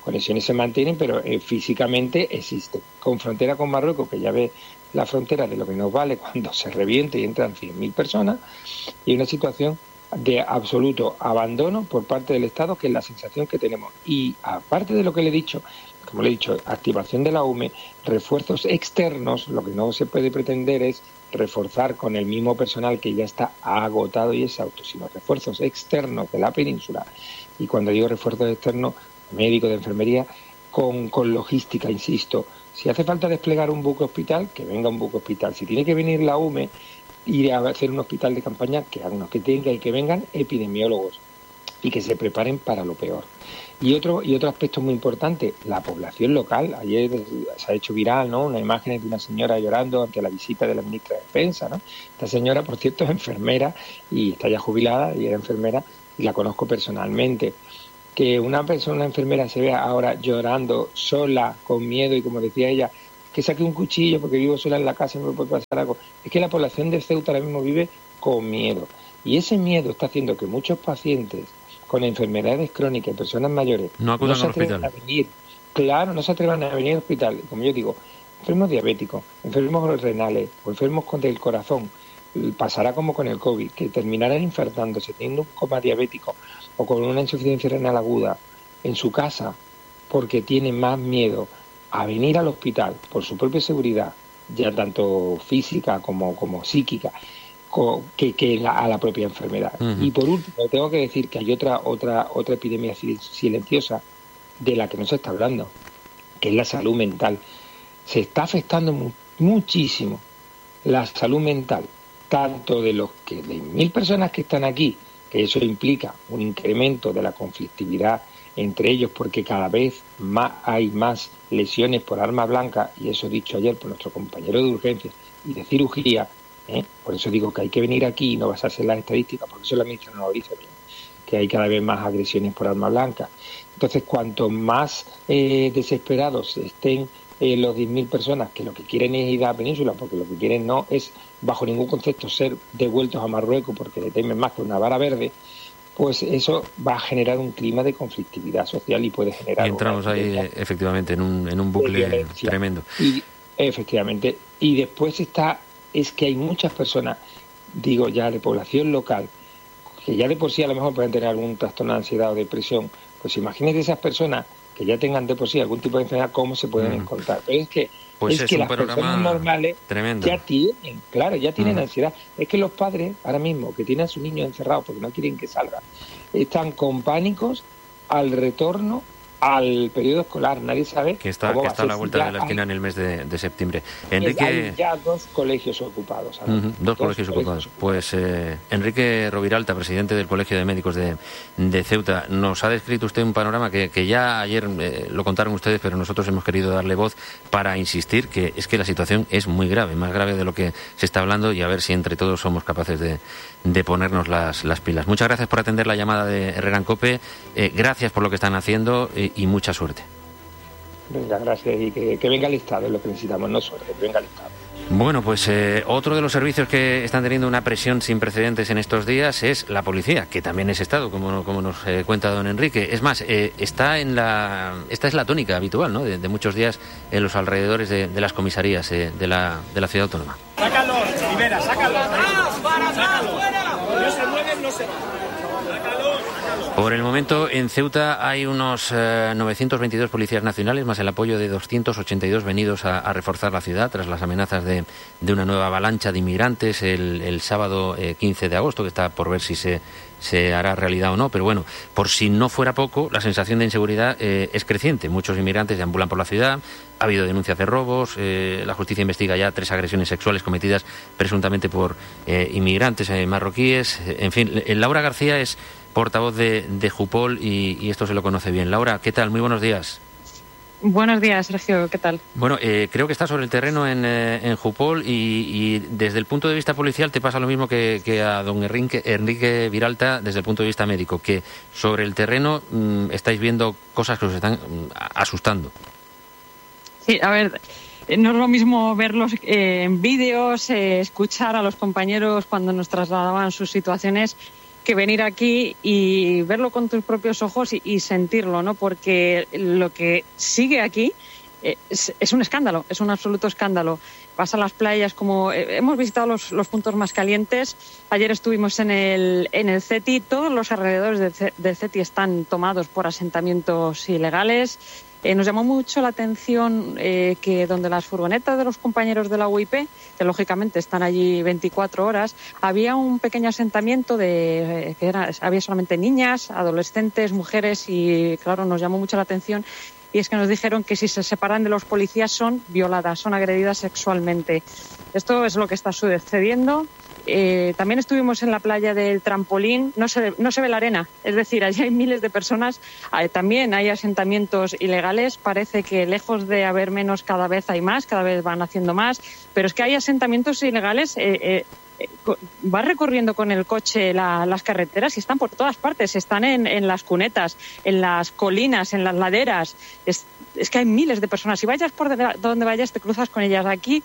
conexiones se mantienen, pero eh, físicamente existen. Con frontera con Marruecos, que ya ve la frontera de lo que nos vale cuando se reviente y entran cien mil personas, y una situación de absoluto abandono por parte del Estado, que es la sensación que tenemos. Y aparte de lo que le he dicho, como le he dicho, activación de la U M E, refuerzos externos, lo que no se puede pretender es reforzar con el mismo personal que ya está agotado y exhausto, sino refuerzos externos de la península. Y cuando digo refuerzos externos, médicos, de enfermería, con, con logística, insisto. Si hace falta desplegar un buque hospital, que venga un buque hospital. Si tiene que venir la U M E, ir a hacer un hospital de campaña, que hagan unos que tenga y que vengan epidemiólogos y que se preparen para lo peor. Y otro y otro aspecto muy importante, la población local. Ayer se ha hecho viral, ¿no?, una imagen de una señora llorando ante la visita de la ministra de Defensa, ¿no? Esta señora, por cierto, es enfermera y está ya jubilada y era enfermera y la conozco personalmente. Que una persona, una enfermera, se vea ahora llorando, sola, con miedo y, como decía ella, que saque un cuchillo porque vivo sola en la casa y me puede pasar algo. Es que la población de Ceuta ahora mismo vive con miedo. Y ese miedo está haciendo que muchos pacientes con enfermedades crónicas y personas mayores no acudan no se al atrevan hospital. a venir. Claro, no se atrevan a venir al hospital. Como yo digo, enfermos diabéticos, enfermos renales o enfermos con del corazón, pasará como con el COVID, que terminarán infartándose, teniendo un coma diabético o con una insuficiencia renal aguda en su casa, porque tienen más miedo a venir al hospital por su propia seguridad, ya tanto física como, como psíquica, co, que, que la, a la propia enfermedad. Uh-huh. Y por último, tengo que decir que hay otra otra otra epidemia silenciosa de la que no se está hablando, que es la salud mental. Se está afectando mu- muchísimo la salud mental, tanto de los que de mil personas que están aquí, que eso implica un incremento de la conflictividad entre ellos, porque cada vez más hay más lesiones por arma blanca, y eso dicho ayer por nuestro compañero de urgencias y de cirugía, ¿eh? Por eso digo que hay que venir aquí y no basarse en las estadísticas, porque eso la ministra no lo dice, que hay cada vez más agresiones por arma blanca. Entonces, cuanto más eh, desesperados estén eh, los diez mil personas que lo que quieren es ir a la península, porque lo que quieren no es, bajo ningún concepto, ser devueltos a Marruecos porque le temen más que una vara verde, pues eso va a generar un clima de conflictividad social y puede generar... Y entramos ahí, efectivamente, en un, en un bucle tremendo. Y, efectivamente. Y después está, es que hay muchas personas, digo ya, de población local, que ya de por sí a lo mejor pueden tener algún trastorno de ansiedad o depresión. Pues imagínate esas personas que ya tengan de por sí algún tipo de enfermedad, cómo se pueden mm. encontrar. Pero es que, pues es es que un las personas normales tremendo. ya tienen, claro, ya tienen mm. ansiedad. Es que los padres, ahora mismo, que tienen a sus niños encerrados porque no quieren que salgan, están con pánicos al retorno al periodo escolar. Nadie sabe que está, cómo que va está a a la ser. vuelta Ya de la esquina hay, en el mes de, de septiembre. Enrique... Hay ya dos colegios ocupados. Uh-huh, dos, dos colegios colegios ocupados. Pues eh, Enrique Roviralta, presidente del Colegio de Médicos de, de Ceuta, nos ha descrito usted un panorama que, que ya ayer eh, lo contaron ustedes, pero nosotros hemos querido darle voz para insistir que es que la situación es muy grave, más grave de lo que se está hablando, y a ver si entre todos somos capaces de, de ponernos las, las pilas. Muchas gracias por atender la llamada de Herrera en COPE, eh, gracias por lo que están haciendo eh, y mucha suerte. Venga, gracias, y que, que venga el Estado, es lo que necesitamos, no suerte, que venga el Estado. Bueno, pues eh, otro de los servicios que están teniendo una presión sin precedentes en estos días es la policía, que también es Estado, como, como nos eh, cuenta don Enrique. Es más, eh, está en la, esta es la tónica habitual, ¿no?, de, de muchos días en los alrededores de, de las comisarías eh, de, la, de la ciudad autónoma. Sácalo, Rivera, sácalo. Sácalo. No se mueven, no se van. Por el momento, en Ceuta hay unos eh, novecientos veintidós policías nacionales, más el apoyo de doscientos ochenta y dos venidos a, a reforzar la ciudad tras las amenazas de, de una nueva avalancha de inmigrantes el, el sábado eh, quince de agosto, que está por ver si se, se hará realidad o no. Pero bueno, por si no fuera poco, la sensación de inseguridad eh, es creciente. Muchos inmigrantes deambulan por la ciudad, ha habido denuncias de robos, eh, la justicia investiga ya tres agresiones sexuales cometidas presuntamente por eh, inmigrantes eh, marroquíes. En fin, Laura García es portavoz de, de Jupol y, y esto se lo conoce bien. Laura, ¿qué tal? Muy buenos días. Buenos días, Sergio, ¿qué tal? Bueno, eh, creo que está sobre el terreno en, eh, en Jupol y, y desde el punto de vista policial te pasa lo mismo que, que a don Enrique, Enrique Viralta desde el punto de vista médico, que sobre el terreno mmm, estáis viendo cosas que os están mmm, asustando. Sí, a ver, no es lo mismo verlos eh, en vídeos, eh, escuchar a los compañeros cuando nos trasladaban sus situaciones, que venir aquí y verlo con tus propios ojos y, y sentirlo, ¿no? Porque lo que sigue aquí es, es un escándalo, es un absoluto escándalo. Vas a las playas, como eh, hemos visitado los, los puntos más calientes. Ayer estuvimos en el, en el CETI. Todos los alrededores del, del CETI están tomados por asentamientos ilegales. Eh, nos llamó mucho la atención eh, que donde las furgonetas de los compañeros de la U I P, que lógicamente están allí veinticuatro horas, había un pequeño asentamiento de eh, que era, había solamente niñas, adolescentes, mujeres, y claro, nos llamó mucho la atención. Y es que nos dijeron que si se separan de los policías son violadas, son agredidas sexualmente. Esto es lo que está sucediendo. Eh, también estuvimos en la playa del Trampolín. No se, no se ve la arena, es decir, allí hay miles de personas. Eh, también hay asentamientos ilegales. Parece que lejos de haber menos, cada vez hay más, cada vez van haciendo más. Pero es que hay asentamientos ilegales. Eh, eh, vas recorriendo con el coche la, las carreteras y están por todas partes, están en, en las cunetas, en las colinas, en las laderas. Es, es que hay miles de personas. Si vayas por donde vayas, te cruzas con ellas. Aquí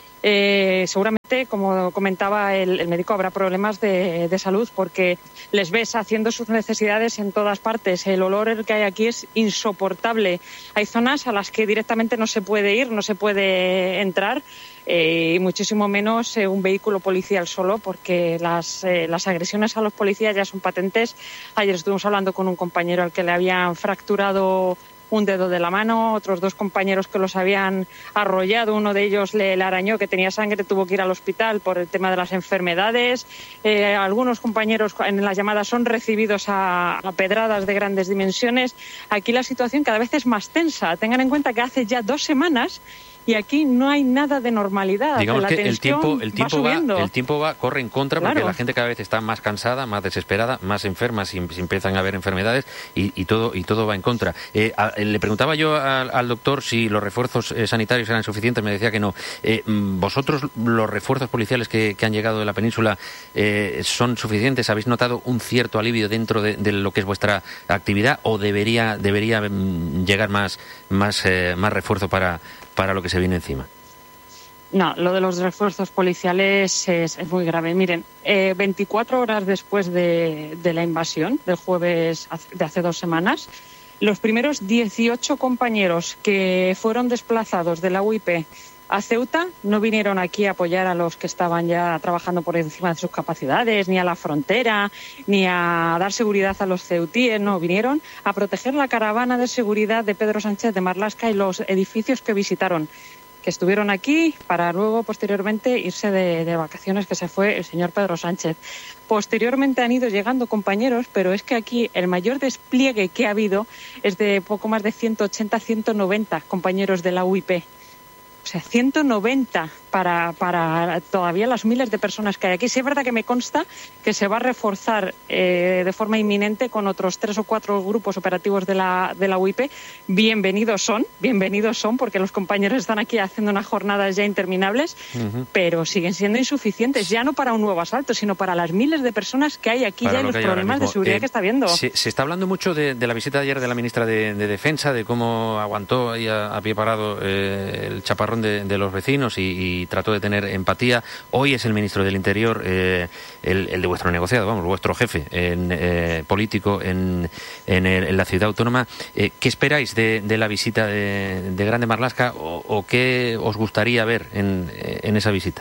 eh, seguramente, como comentaba el, el médico, habrá problemas de, de salud porque les ves haciendo sus necesidades en todas partes. El olor que hay aquí es insoportable. Hay zonas a las que directamente no se puede ir, no se puede entrar. Eh, y muchísimo menos eh, un vehículo policial solo, porque las, eh, las agresiones a los policías ya son patentes. Ayer estuvimos hablando con un compañero al que le habían fracturado un dedo de la mano, otros dos compañeros que los habían arrollado, uno de ellos le, le arañó, que tenía sangre, tuvo que ir al hospital por el tema de las enfermedades. Eh, algunos compañeros en las llamadas son recibidos a, a pedradas de grandes dimensiones. Aquí la situación cada vez es más tensa. Tengan en cuenta que hace ya dos semanas y aquí no hay nada de normalidad. Digamos la que el tiempo, el tiempo va, va, el tiempo va, corre en contra, porque claro, la gente cada vez está más cansada, más desesperada, más enferma, si, si empiezan a haber enfermedades y, y todo y todo va en contra. Eh, a, le preguntaba yo al, al doctor si los refuerzos eh, sanitarios eran suficientes, me decía que no. Eh, ¿Vosotros los refuerzos policiales que, que han llegado de la península eh, son suficientes? ¿Habéis notado un cierto alivio dentro de, de lo que es vuestra actividad o debería debería llegar más más eh, más refuerzo para para lo que se viene encima? No, lo de los refuerzos policiales es, es muy grave. Miren, eh, veinticuatro horas después de, de la invasión, del jueves de hace dos semanas, los primeros dieciocho compañeros que fueron desplazados de la U I P a Ceuta no vinieron aquí a apoyar a los que estaban ya trabajando por encima de sus capacidades, ni a la frontera, ni a dar seguridad a los ceutíes, no, vinieron a proteger la caravana de seguridad de Pedro Sánchez de Marlaska y los edificios que visitaron, que estuvieron aquí para luego, posteriormente, irse de, de vacaciones, que se fue el señor Pedro Sánchez. Posteriormente han ido llegando compañeros, pero es que aquí el mayor despliegue que ha habido es de poco más de ciento ochenta, ciento noventa compañeros de la U I P. O sea, ciento noventa para, para todavía las miles de personas que hay aquí. Sí es verdad que me consta que se va a reforzar eh, de forma inminente con otros tres o cuatro grupos operativos de la, de la U I P. Bienvenidos son, bienvenidos son, porque los compañeros están aquí haciendo unas jornadas ya interminables, uh-huh. pero siguen siendo insuficientes, ya no para un nuevo asalto, sino para las miles de personas que hay aquí para ya y los problemas de seguridad eh, que está habiendo. Se, se está hablando mucho de, de la visita de ayer de la ministra de, de Defensa, de cómo aguantó ahí a, a pie parado eh, el chaparrón de, de los vecinos y, y trató de tener empatía. Hoy es el ministro del Interior, eh, el, el de vuestro negociado, vamos, vuestro jefe en, eh, político en, en, el, en la ciudad autónoma. Eh, ¿Qué esperáis de, de la visita de, de Grande Marlaska o, o qué os gustaría ver en, en esa visita?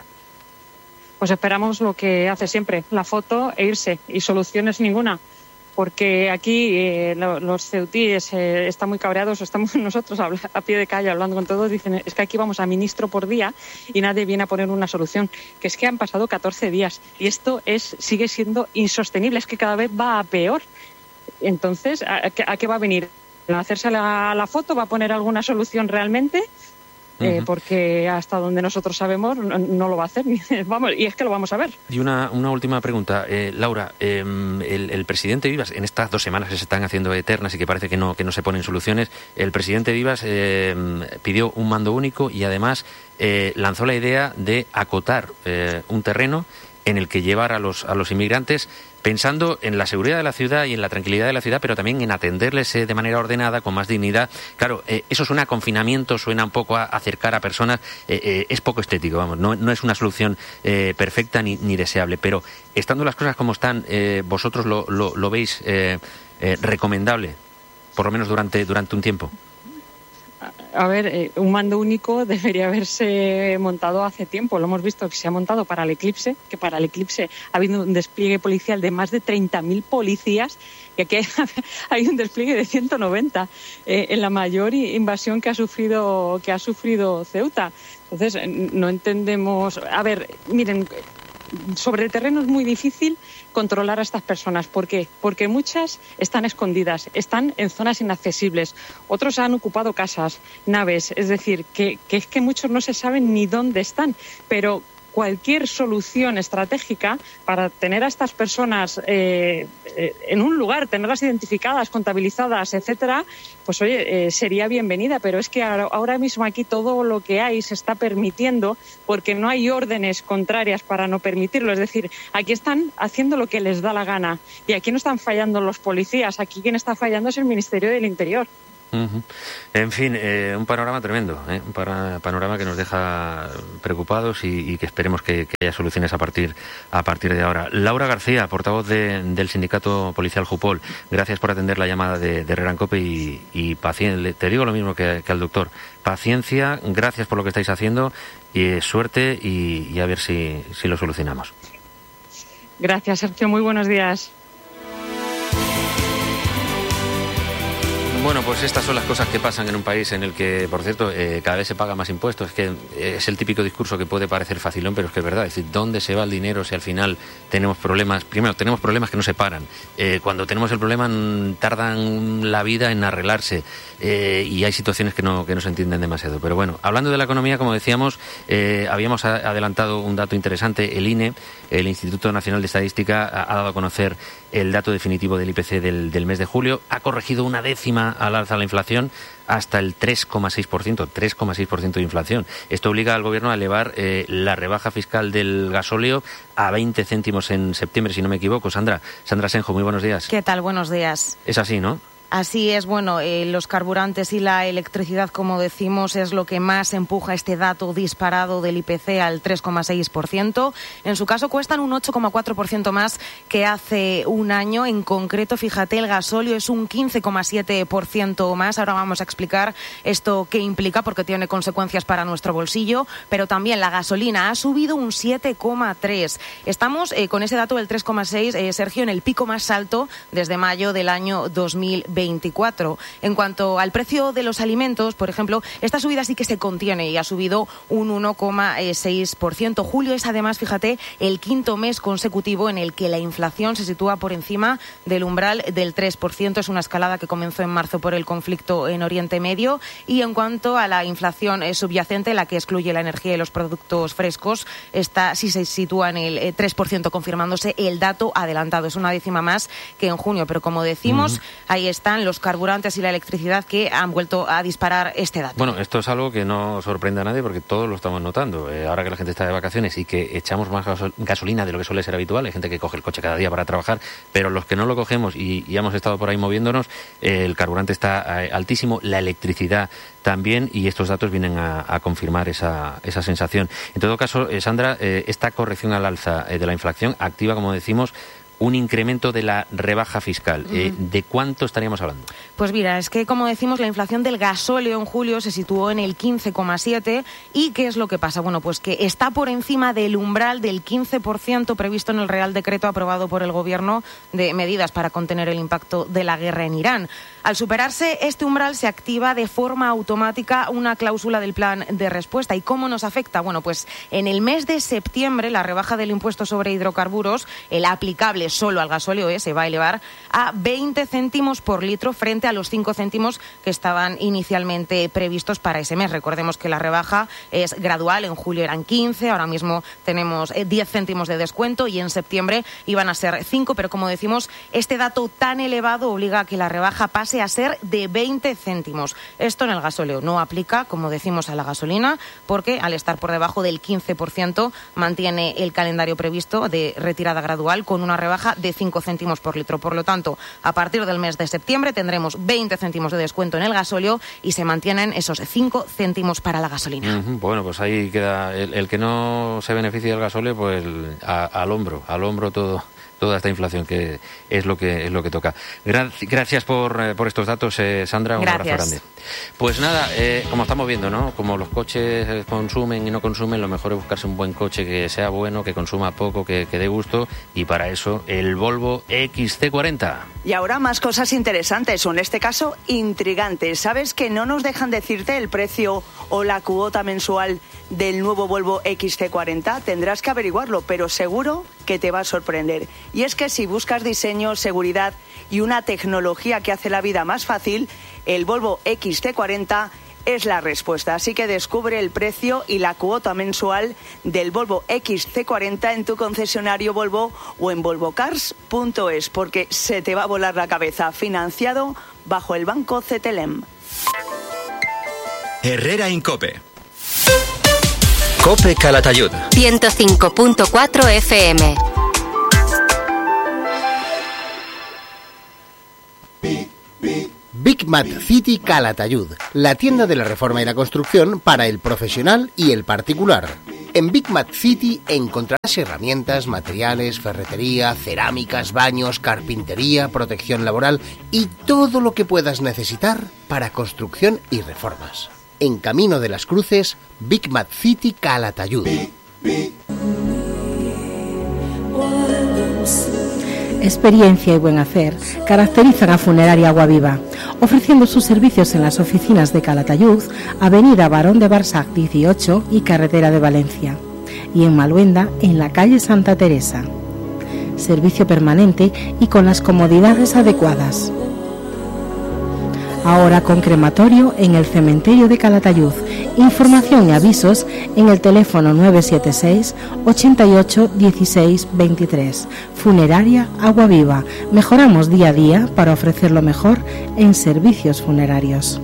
Pues esperamos lo que hace siempre, la foto e irse, y soluciones ninguna. Porque aquí eh, lo, los ceutíes eh, están muy cabreados, estamos nosotros a, a pie de calle hablando con todos, dicen, es que aquí vamos a ministro por día y nadie viene a poner una solución, que es que han pasado catorce días y esto es sigue siendo insostenible, es que cada vez va a peor. Entonces, ¿a, a qué va a venir? ¿A hacerse la, la foto? ¿Va a poner alguna solución realmente? Eh, uh-huh. Porque hasta donde nosotros sabemos no, no lo va a hacer. Vamos, y es que lo vamos a ver. Y una, una última pregunta, eh, Laura, eh, el, el presidente Vivas, en estas dos semanas que se están haciendo eternas y que parece que no, que no se ponen soluciones, el presidente Vivas eh, pidió un mando único y además eh, lanzó la idea de acotar eh, un terreno en el que llevar a los, a los inmigrantes pensando en la seguridad de la ciudad y en la tranquilidad de la ciudad, pero también en atenderles eh, de manera ordenada, con más dignidad. Claro, eh, eso suena a confinamiento, suena un poco a acercar a personas, eh, eh, es poco estético, vamos, no, no es una solución eh, perfecta ni, ni deseable, pero estando las cosas como están, eh, vosotros lo, lo, lo veis eh, eh, recomendable, por lo menos durante, durante un tiempo. A ver, eh, un mando único debería haberse montado hace tiempo. Lo hemos visto que se ha montado para el eclipse, que para el eclipse ha habido un despliegue policial de más de treinta mil policías y aquí hay, hay un despliegue de ciento noventa eh, en la mayor invasión que ha sufrido que ha sufrido Ceuta. Entonces, no entendemos... A ver, miren, sobre el terreno es muy difícil controlar a estas personas. ¿Por qué? Porque muchas están escondidas, están en zonas inaccesibles. Otros han ocupado casas, naves. Es decir, que, que es que muchos no se saben ni dónde están. Pero cualquier solución estratégica para tener a estas personas eh, eh, en un lugar, tenerlas identificadas, contabilizadas, etcétera, pues oye, eh, sería bienvenida. Pero es que ahora mismo aquí todo lo que hay se está permitiendo porque no hay órdenes contrarias para no permitirlo. Es decir, aquí están haciendo lo que les da la gana y aquí no están fallando los policías, aquí quien está fallando es el Ministerio del Interior. Uh-huh. En fin, eh, un panorama tremendo, ¿eh? Un panorama que nos deja preocupados y, y que esperemos que, que haya soluciones a partir a partir de ahora. Laura García, portavoz de, del sindicato policial Jupol, gracias por atender la llamada de, de Herrera en Cope y, y paciencia. Te digo lo mismo que, que al doctor, paciencia, gracias por lo que estáis haciendo y suerte y, y a ver si, si lo solucionamos. Gracias, Sergio, muy buenos días. Bueno, pues estas son las cosas que pasan en un país en el que, por cierto, eh, cada vez se paga más impuestos. Es que es el típico discurso que puede parecer facilón, pero es que es verdad. Es decir, ¿dónde se va el dinero si al final tenemos problemas? Primero, tenemos problemas que no se paran. Eh, cuando tenemos el problema tardan la vida en arreglarse eh, y hay situaciones que no, que no se entienden demasiado. Pero bueno, hablando de la economía, como decíamos, eh, habíamos adelantado un dato interesante. El I N E, el Instituto Nacional de Estadística, ha, ha dado a conocer el dato definitivo del I P C del, del mes de julio. Ha corregido una décima al alza la inflación hasta el tres coma seis por ciento, tres coma seis por ciento de inflación. Esto obliga al Gobierno a elevar eh, la rebaja fiscal del gasóleo a veinte céntimos en septiembre, si no me equivoco. Sandra, Sandra Senjo, muy buenos días. ¿Qué tal? Buenos días. Es así, ¿no? Así es, bueno, eh, los carburantes y la electricidad, como decimos, es lo que más empuja este dato disparado del I P C al tres coma seis por ciento. En su caso cuestan un ocho coma cuatro por ciento más que hace un año. En concreto, fíjate, el gasóleo es un quince coma siete por ciento más. Ahora vamos a explicar esto qué implica, porque tiene consecuencias para nuestro bolsillo. Pero también la gasolina ha subido un siete coma tres por ciento. Estamos eh, con ese dato del tres coma seis por ciento, eh, Sergio, en el pico más alto desde mayo del año dos mil veinticuatro. En cuanto al precio de los alimentos, por ejemplo, esta subida sí que se contiene y ha subido un uno coma seis por ciento. Julio es además, fíjate, el quinto mes consecutivo en el que la inflación se sitúa por encima del umbral del tres por ciento. Es una escalada que comenzó en marzo por el conflicto en Oriente Medio. Y en cuanto a la inflación subyacente, la que excluye la energía y los productos frescos, esta sí se sitúa en el tres por ciento, confirmándose el dato adelantado. Es una décima más que en junio, pero como decimos, uh-huh. ahí está los carburantes y la electricidad que han vuelto a disparar este dato. Bueno, esto es algo que no sorprende a nadie porque todos lo estamos notando. Eh, ahora que la gente está de vacaciones y que echamos más gasol- gasolina de lo que suele ser habitual, hay gente que coge el coche cada día para trabajar, pero los que no lo cogemos y, y hemos estado por ahí moviéndonos, eh, el carburante está eh, altísimo, la electricidad también, y estos datos vienen a, a confirmar esa, esa sensación. En todo caso, eh, Sandra, eh, esta corrección al alza eh, de la inflación activa, como decimos, un incremento de la rebaja fiscal. Uh-huh. Eh, ¿De cuánto estaríamos hablando? Pues mira, es que, como decimos, la inflación del gasóleo en julio se situó en el quince coma siete. ¿Y qué es lo que pasa? Bueno, pues que está por encima del umbral del quince por ciento previsto en el Real Decreto aprobado por el Gobierno de medidas para contener el impacto de la guerra en Irán. Al superarse este umbral se activa de forma automática una cláusula del plan de respuesta. ¿Y cómo nos afecta? Bueno, pues en el mes de septiembre la rebaja del impuesto sobre hidrocarburos, el aplicable eh, solo al gasóleo eh, se va a elevar a veinte céntimos por litro frente a los cinco céntimos que estaban inicialmente previstos para ese mes. Recordemos que la rebaja es gradual, en julio eran quince, ahora mismo tenemos eh, diez céntimos de descuento y en septiembre iban a ser cinco, pero como decimos, este dato tan elevado obliga a que la rebaja pase a ser de veinte céntimos. Esto en el gasóleo no aplica, como decimos, a la gasolina, porque al estar por debajo del quince por ciento mantiene el calendario previsto de retirada gradual con una rebaja de cinco céntimos por litro. Por lo tanto, a partir del mes de septiembre tendremos veinte céntimos de descuento en el gasóleo y se mantienen esos cinco céntimos para la gasolina. Uh-huh. Bueno, pues ahí queda el, el que no se beneficia del gasóleo, pues a, al hombro, al hombro todo. Toda esta inflación que es lo que es lo que toca. Gra- gracias por, eh, por estos datos, eh, Sandra. Un Gracias. abrazo grande. Pues nada, eh, como estamos viendo, ¿no? Como los coches consumen y no consumen, lo mejor es buscarse un buen coche que sea bueno, que consuma poco, que, que dé gusto, y para eso el Volvo X C cuarenta. Y ahora más cosas interesantes, o en este caso intrigantes. ¿Sabes que no nos dejan decirte el precio o la cuota mensual del nuevo Volvo X C cuarenta? Tendrás que averiguarlo, pero seguro que te va a sorprender. Y es que si buscas diseño, seguridad y una tecnología que hace la vida más fácil, el Volvo X C cuarenta es la respuesta. Así que descubre el precio y la cuota mensual del Volvo X C cuarenta en tu concesionario Volvo o en volvo cars punto es, porque se te va a volar la cabeza. Financiado bajo el Banco Cetelem. Herrera Incope. Cope Calatayud. ciento cinco punto cuatro F M. Big Mat City Calatayud, la tienda de la reforma y la construcción para el profesional y el particular. En Big Mat City encontrarás herramientas, materiales, ferretería, cerámicas, baños, carpintería, protección laboral y todo lo que puedas necesitar para construcción y reformas. En Camino de las Cruces, Big Mat City Calatayud. Experiencia y buen hacer caracterizan a Funeraria Aguaviva, ofreciendo sus servicios en las oficinas de Calatayud, Avenida Barón de Barsac dieciocho y Carretera de Valencia, y en Maluenda, en la calle Santa Teresa. Servicio permanente y con las comodidades adecuadas. Ahora con crematorio en el cementerio de Calatayud. Información y avisos en el teléfono nueve siete seis, ochenta y ocho, dieciséis, veintitrés. Funeraria Aguaviva. Mejoramos día a día para ofrecer lo mejor en servicios funerarios.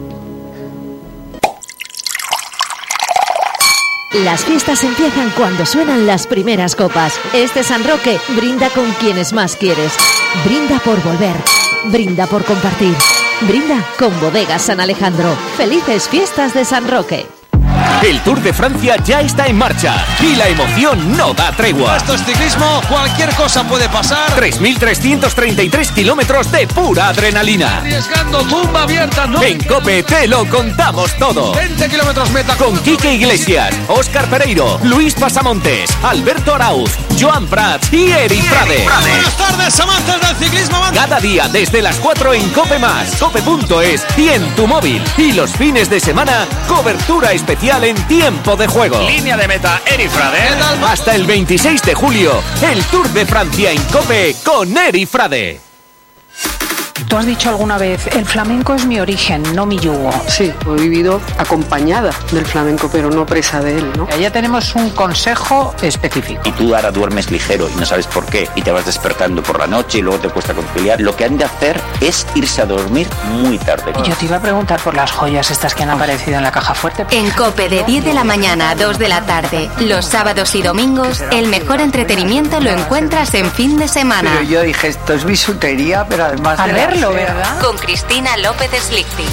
Las fiestas empiezan cuando suenan las primeras copas. Este San Roque brinda con quienes más quieres. Brinda por volver. Brinda por compartir. Brinda con Bodegas San Alejandro. Felices fiestas de San Roque. El Tour de Francia ya está en marcha y la emoción no da tregua. Esto es ciclismo, cualquier cosa puede pasar. tres mil trescientos treinta y tres kilómetros de pura adrenalina. Arriesgando, tumba abierta, ¿no? En COPE te lo contamos todo. veinte kilómetros meta. Con Quique Iglesias, Óscar Pereiro, Luis Pasamontes, Alberto Arauz, Joan Prats y Eri Frade. Buenas tardes, amantes del ciclismo. Cada día desde las cuatro en COPE más, cope punto es y en tu móvil. Y los fines de semana, cobertura especial en tiempo de juego. Línea de meta, Eri Frade. Hasta el veintiséis de julio, el Tour de Francia en COPE con Eri Frade. Tú has dicho alguna vez, el flamenco es mi origen, no mi yugo. Sí, he vivido acompañada del flamenco, pero no presa de él, ¿no? Allá tenemos un consejo específico. Y tú ahora duermes ligero y no sabes por qué, y te vas despertando por la noche y luego te cuesta conciliar. Lo que han de hacer es irse a dormir muy tarde. Yo te iba a preguntar por las joyas estas que han aparecido en la caja fuerte. En COPE de diez de la mañana a dos de la tarde, los sábados y domingos, el mejor entretenimiento lo encuentras en fin de semana. Pero yo dije, esto es bisutería, pero además a de verlo, la... ¿verdad? Con Cristina López Slichting.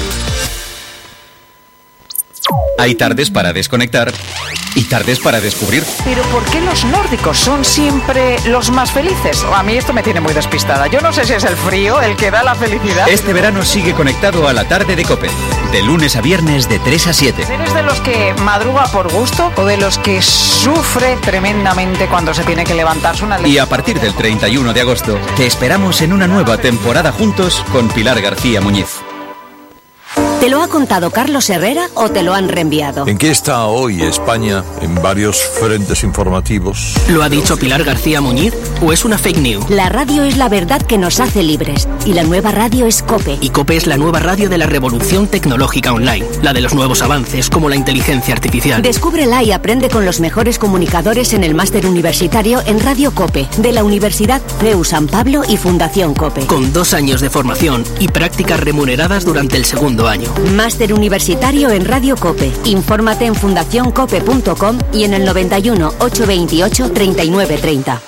Hay tardes para desconectar y tardes para descubrir. Pero ¿por qué los nórdicos son siempre los más felices? A mí esto me tiene muy despistada. Yo no sé si es el frío el que da la felicidad. Este verano sigue conectado a la tarde de COPE, de lunes a viernes de tres a siete. ¿Eres de los que madruga por gusto o de los que sufre tremendamente cuando se tiene que levantarse una... Y a partir del treinta y uno de agosto, te esperamos en una nueva temporada juntos con Pilar García Muñiz. ¿Te lo ha contado Carlos Herrera o te lo han reenviado? ¿En qué está hoy España en varios frentes informativos? ¿Lo ha dicho Pilar García Muñiz o es una fake news? La radio es la verdad que nos hace libres y la nueva radio es COPE. Y COPE es la nueva radio de la revolución tecnológica online, la de los nuevos avances como la inteligencia artificial. Descúbrela y aprende con los mejores comunicadores en el máster universitario en Radio COPE de la Universidad C E U San Pablo y Fundación COPE. Con dos años de formación y prácticas remuneradas durante el segundo año. Máster universitario en Radio COPE. Infórmate en fundación cope punto com y en el noventa y uno, ochocientos veintiocho, treinta y nueve treinta.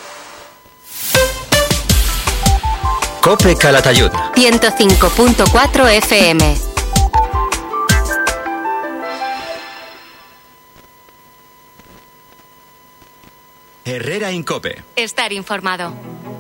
COPE Calatayud. ciento cinco punto cuatro F M. Herrera en COPE. Estar informado.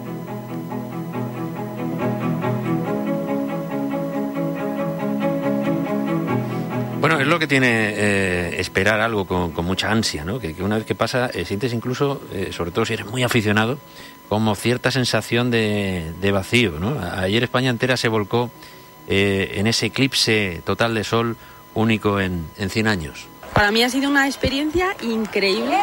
Bueno, es lo que tiene eh, esperar algo con, con mucha ansia, ¿no? Que, que una vez que pasa, eh, sientes incluso, eh, sobre todo si eres muy aficionado, como cierta sensación de, de vacío, ¿no? Ayer España entera se volcó eh, en ese eclipse total de sol único en, en cien años. Para mí ha sido una experiencia increíble.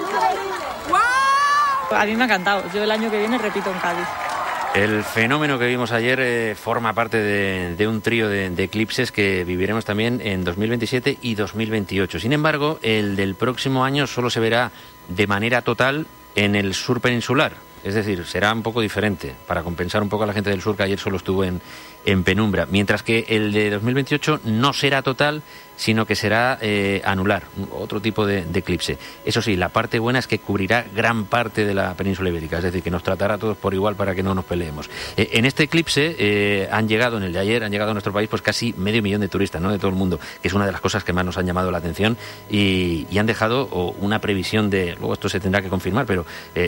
A mí me ha encantado. Yo el año que viene repito en Cádiz. El fenómeno que vimos ayer eh, forma parte de, de un trío de, de eclipses que viviremos también en dos mil veintisiete y dos mil veintiocho. Sin embargo, el del próximo año solo se verá de manera total en el sur peninsular. Es decir, será un poco diferente, para compensar un poco a la gente del sur que ayer solo estuvo en, en penumbra. Mientras que el de dos mil veintiocho no será total, sino que será eh, anular, otro tipo de, de eclipse. Eso sí, la parte buena es que cubrirá gran parte de la península ibérica, es decir, que nos tratará a todos por igual para que no nos peleemos. Eh, en este eclipse eh, han llegado, en el de ayer, han llegado a nuestro país pues casi medio millón de turistas, ¿no?, de todo el mundo, que es una de las cosas que más nos han llamado la atención y, y han dejado oh, una previsión de, luego esto se tendrá que confirmar, pero eh,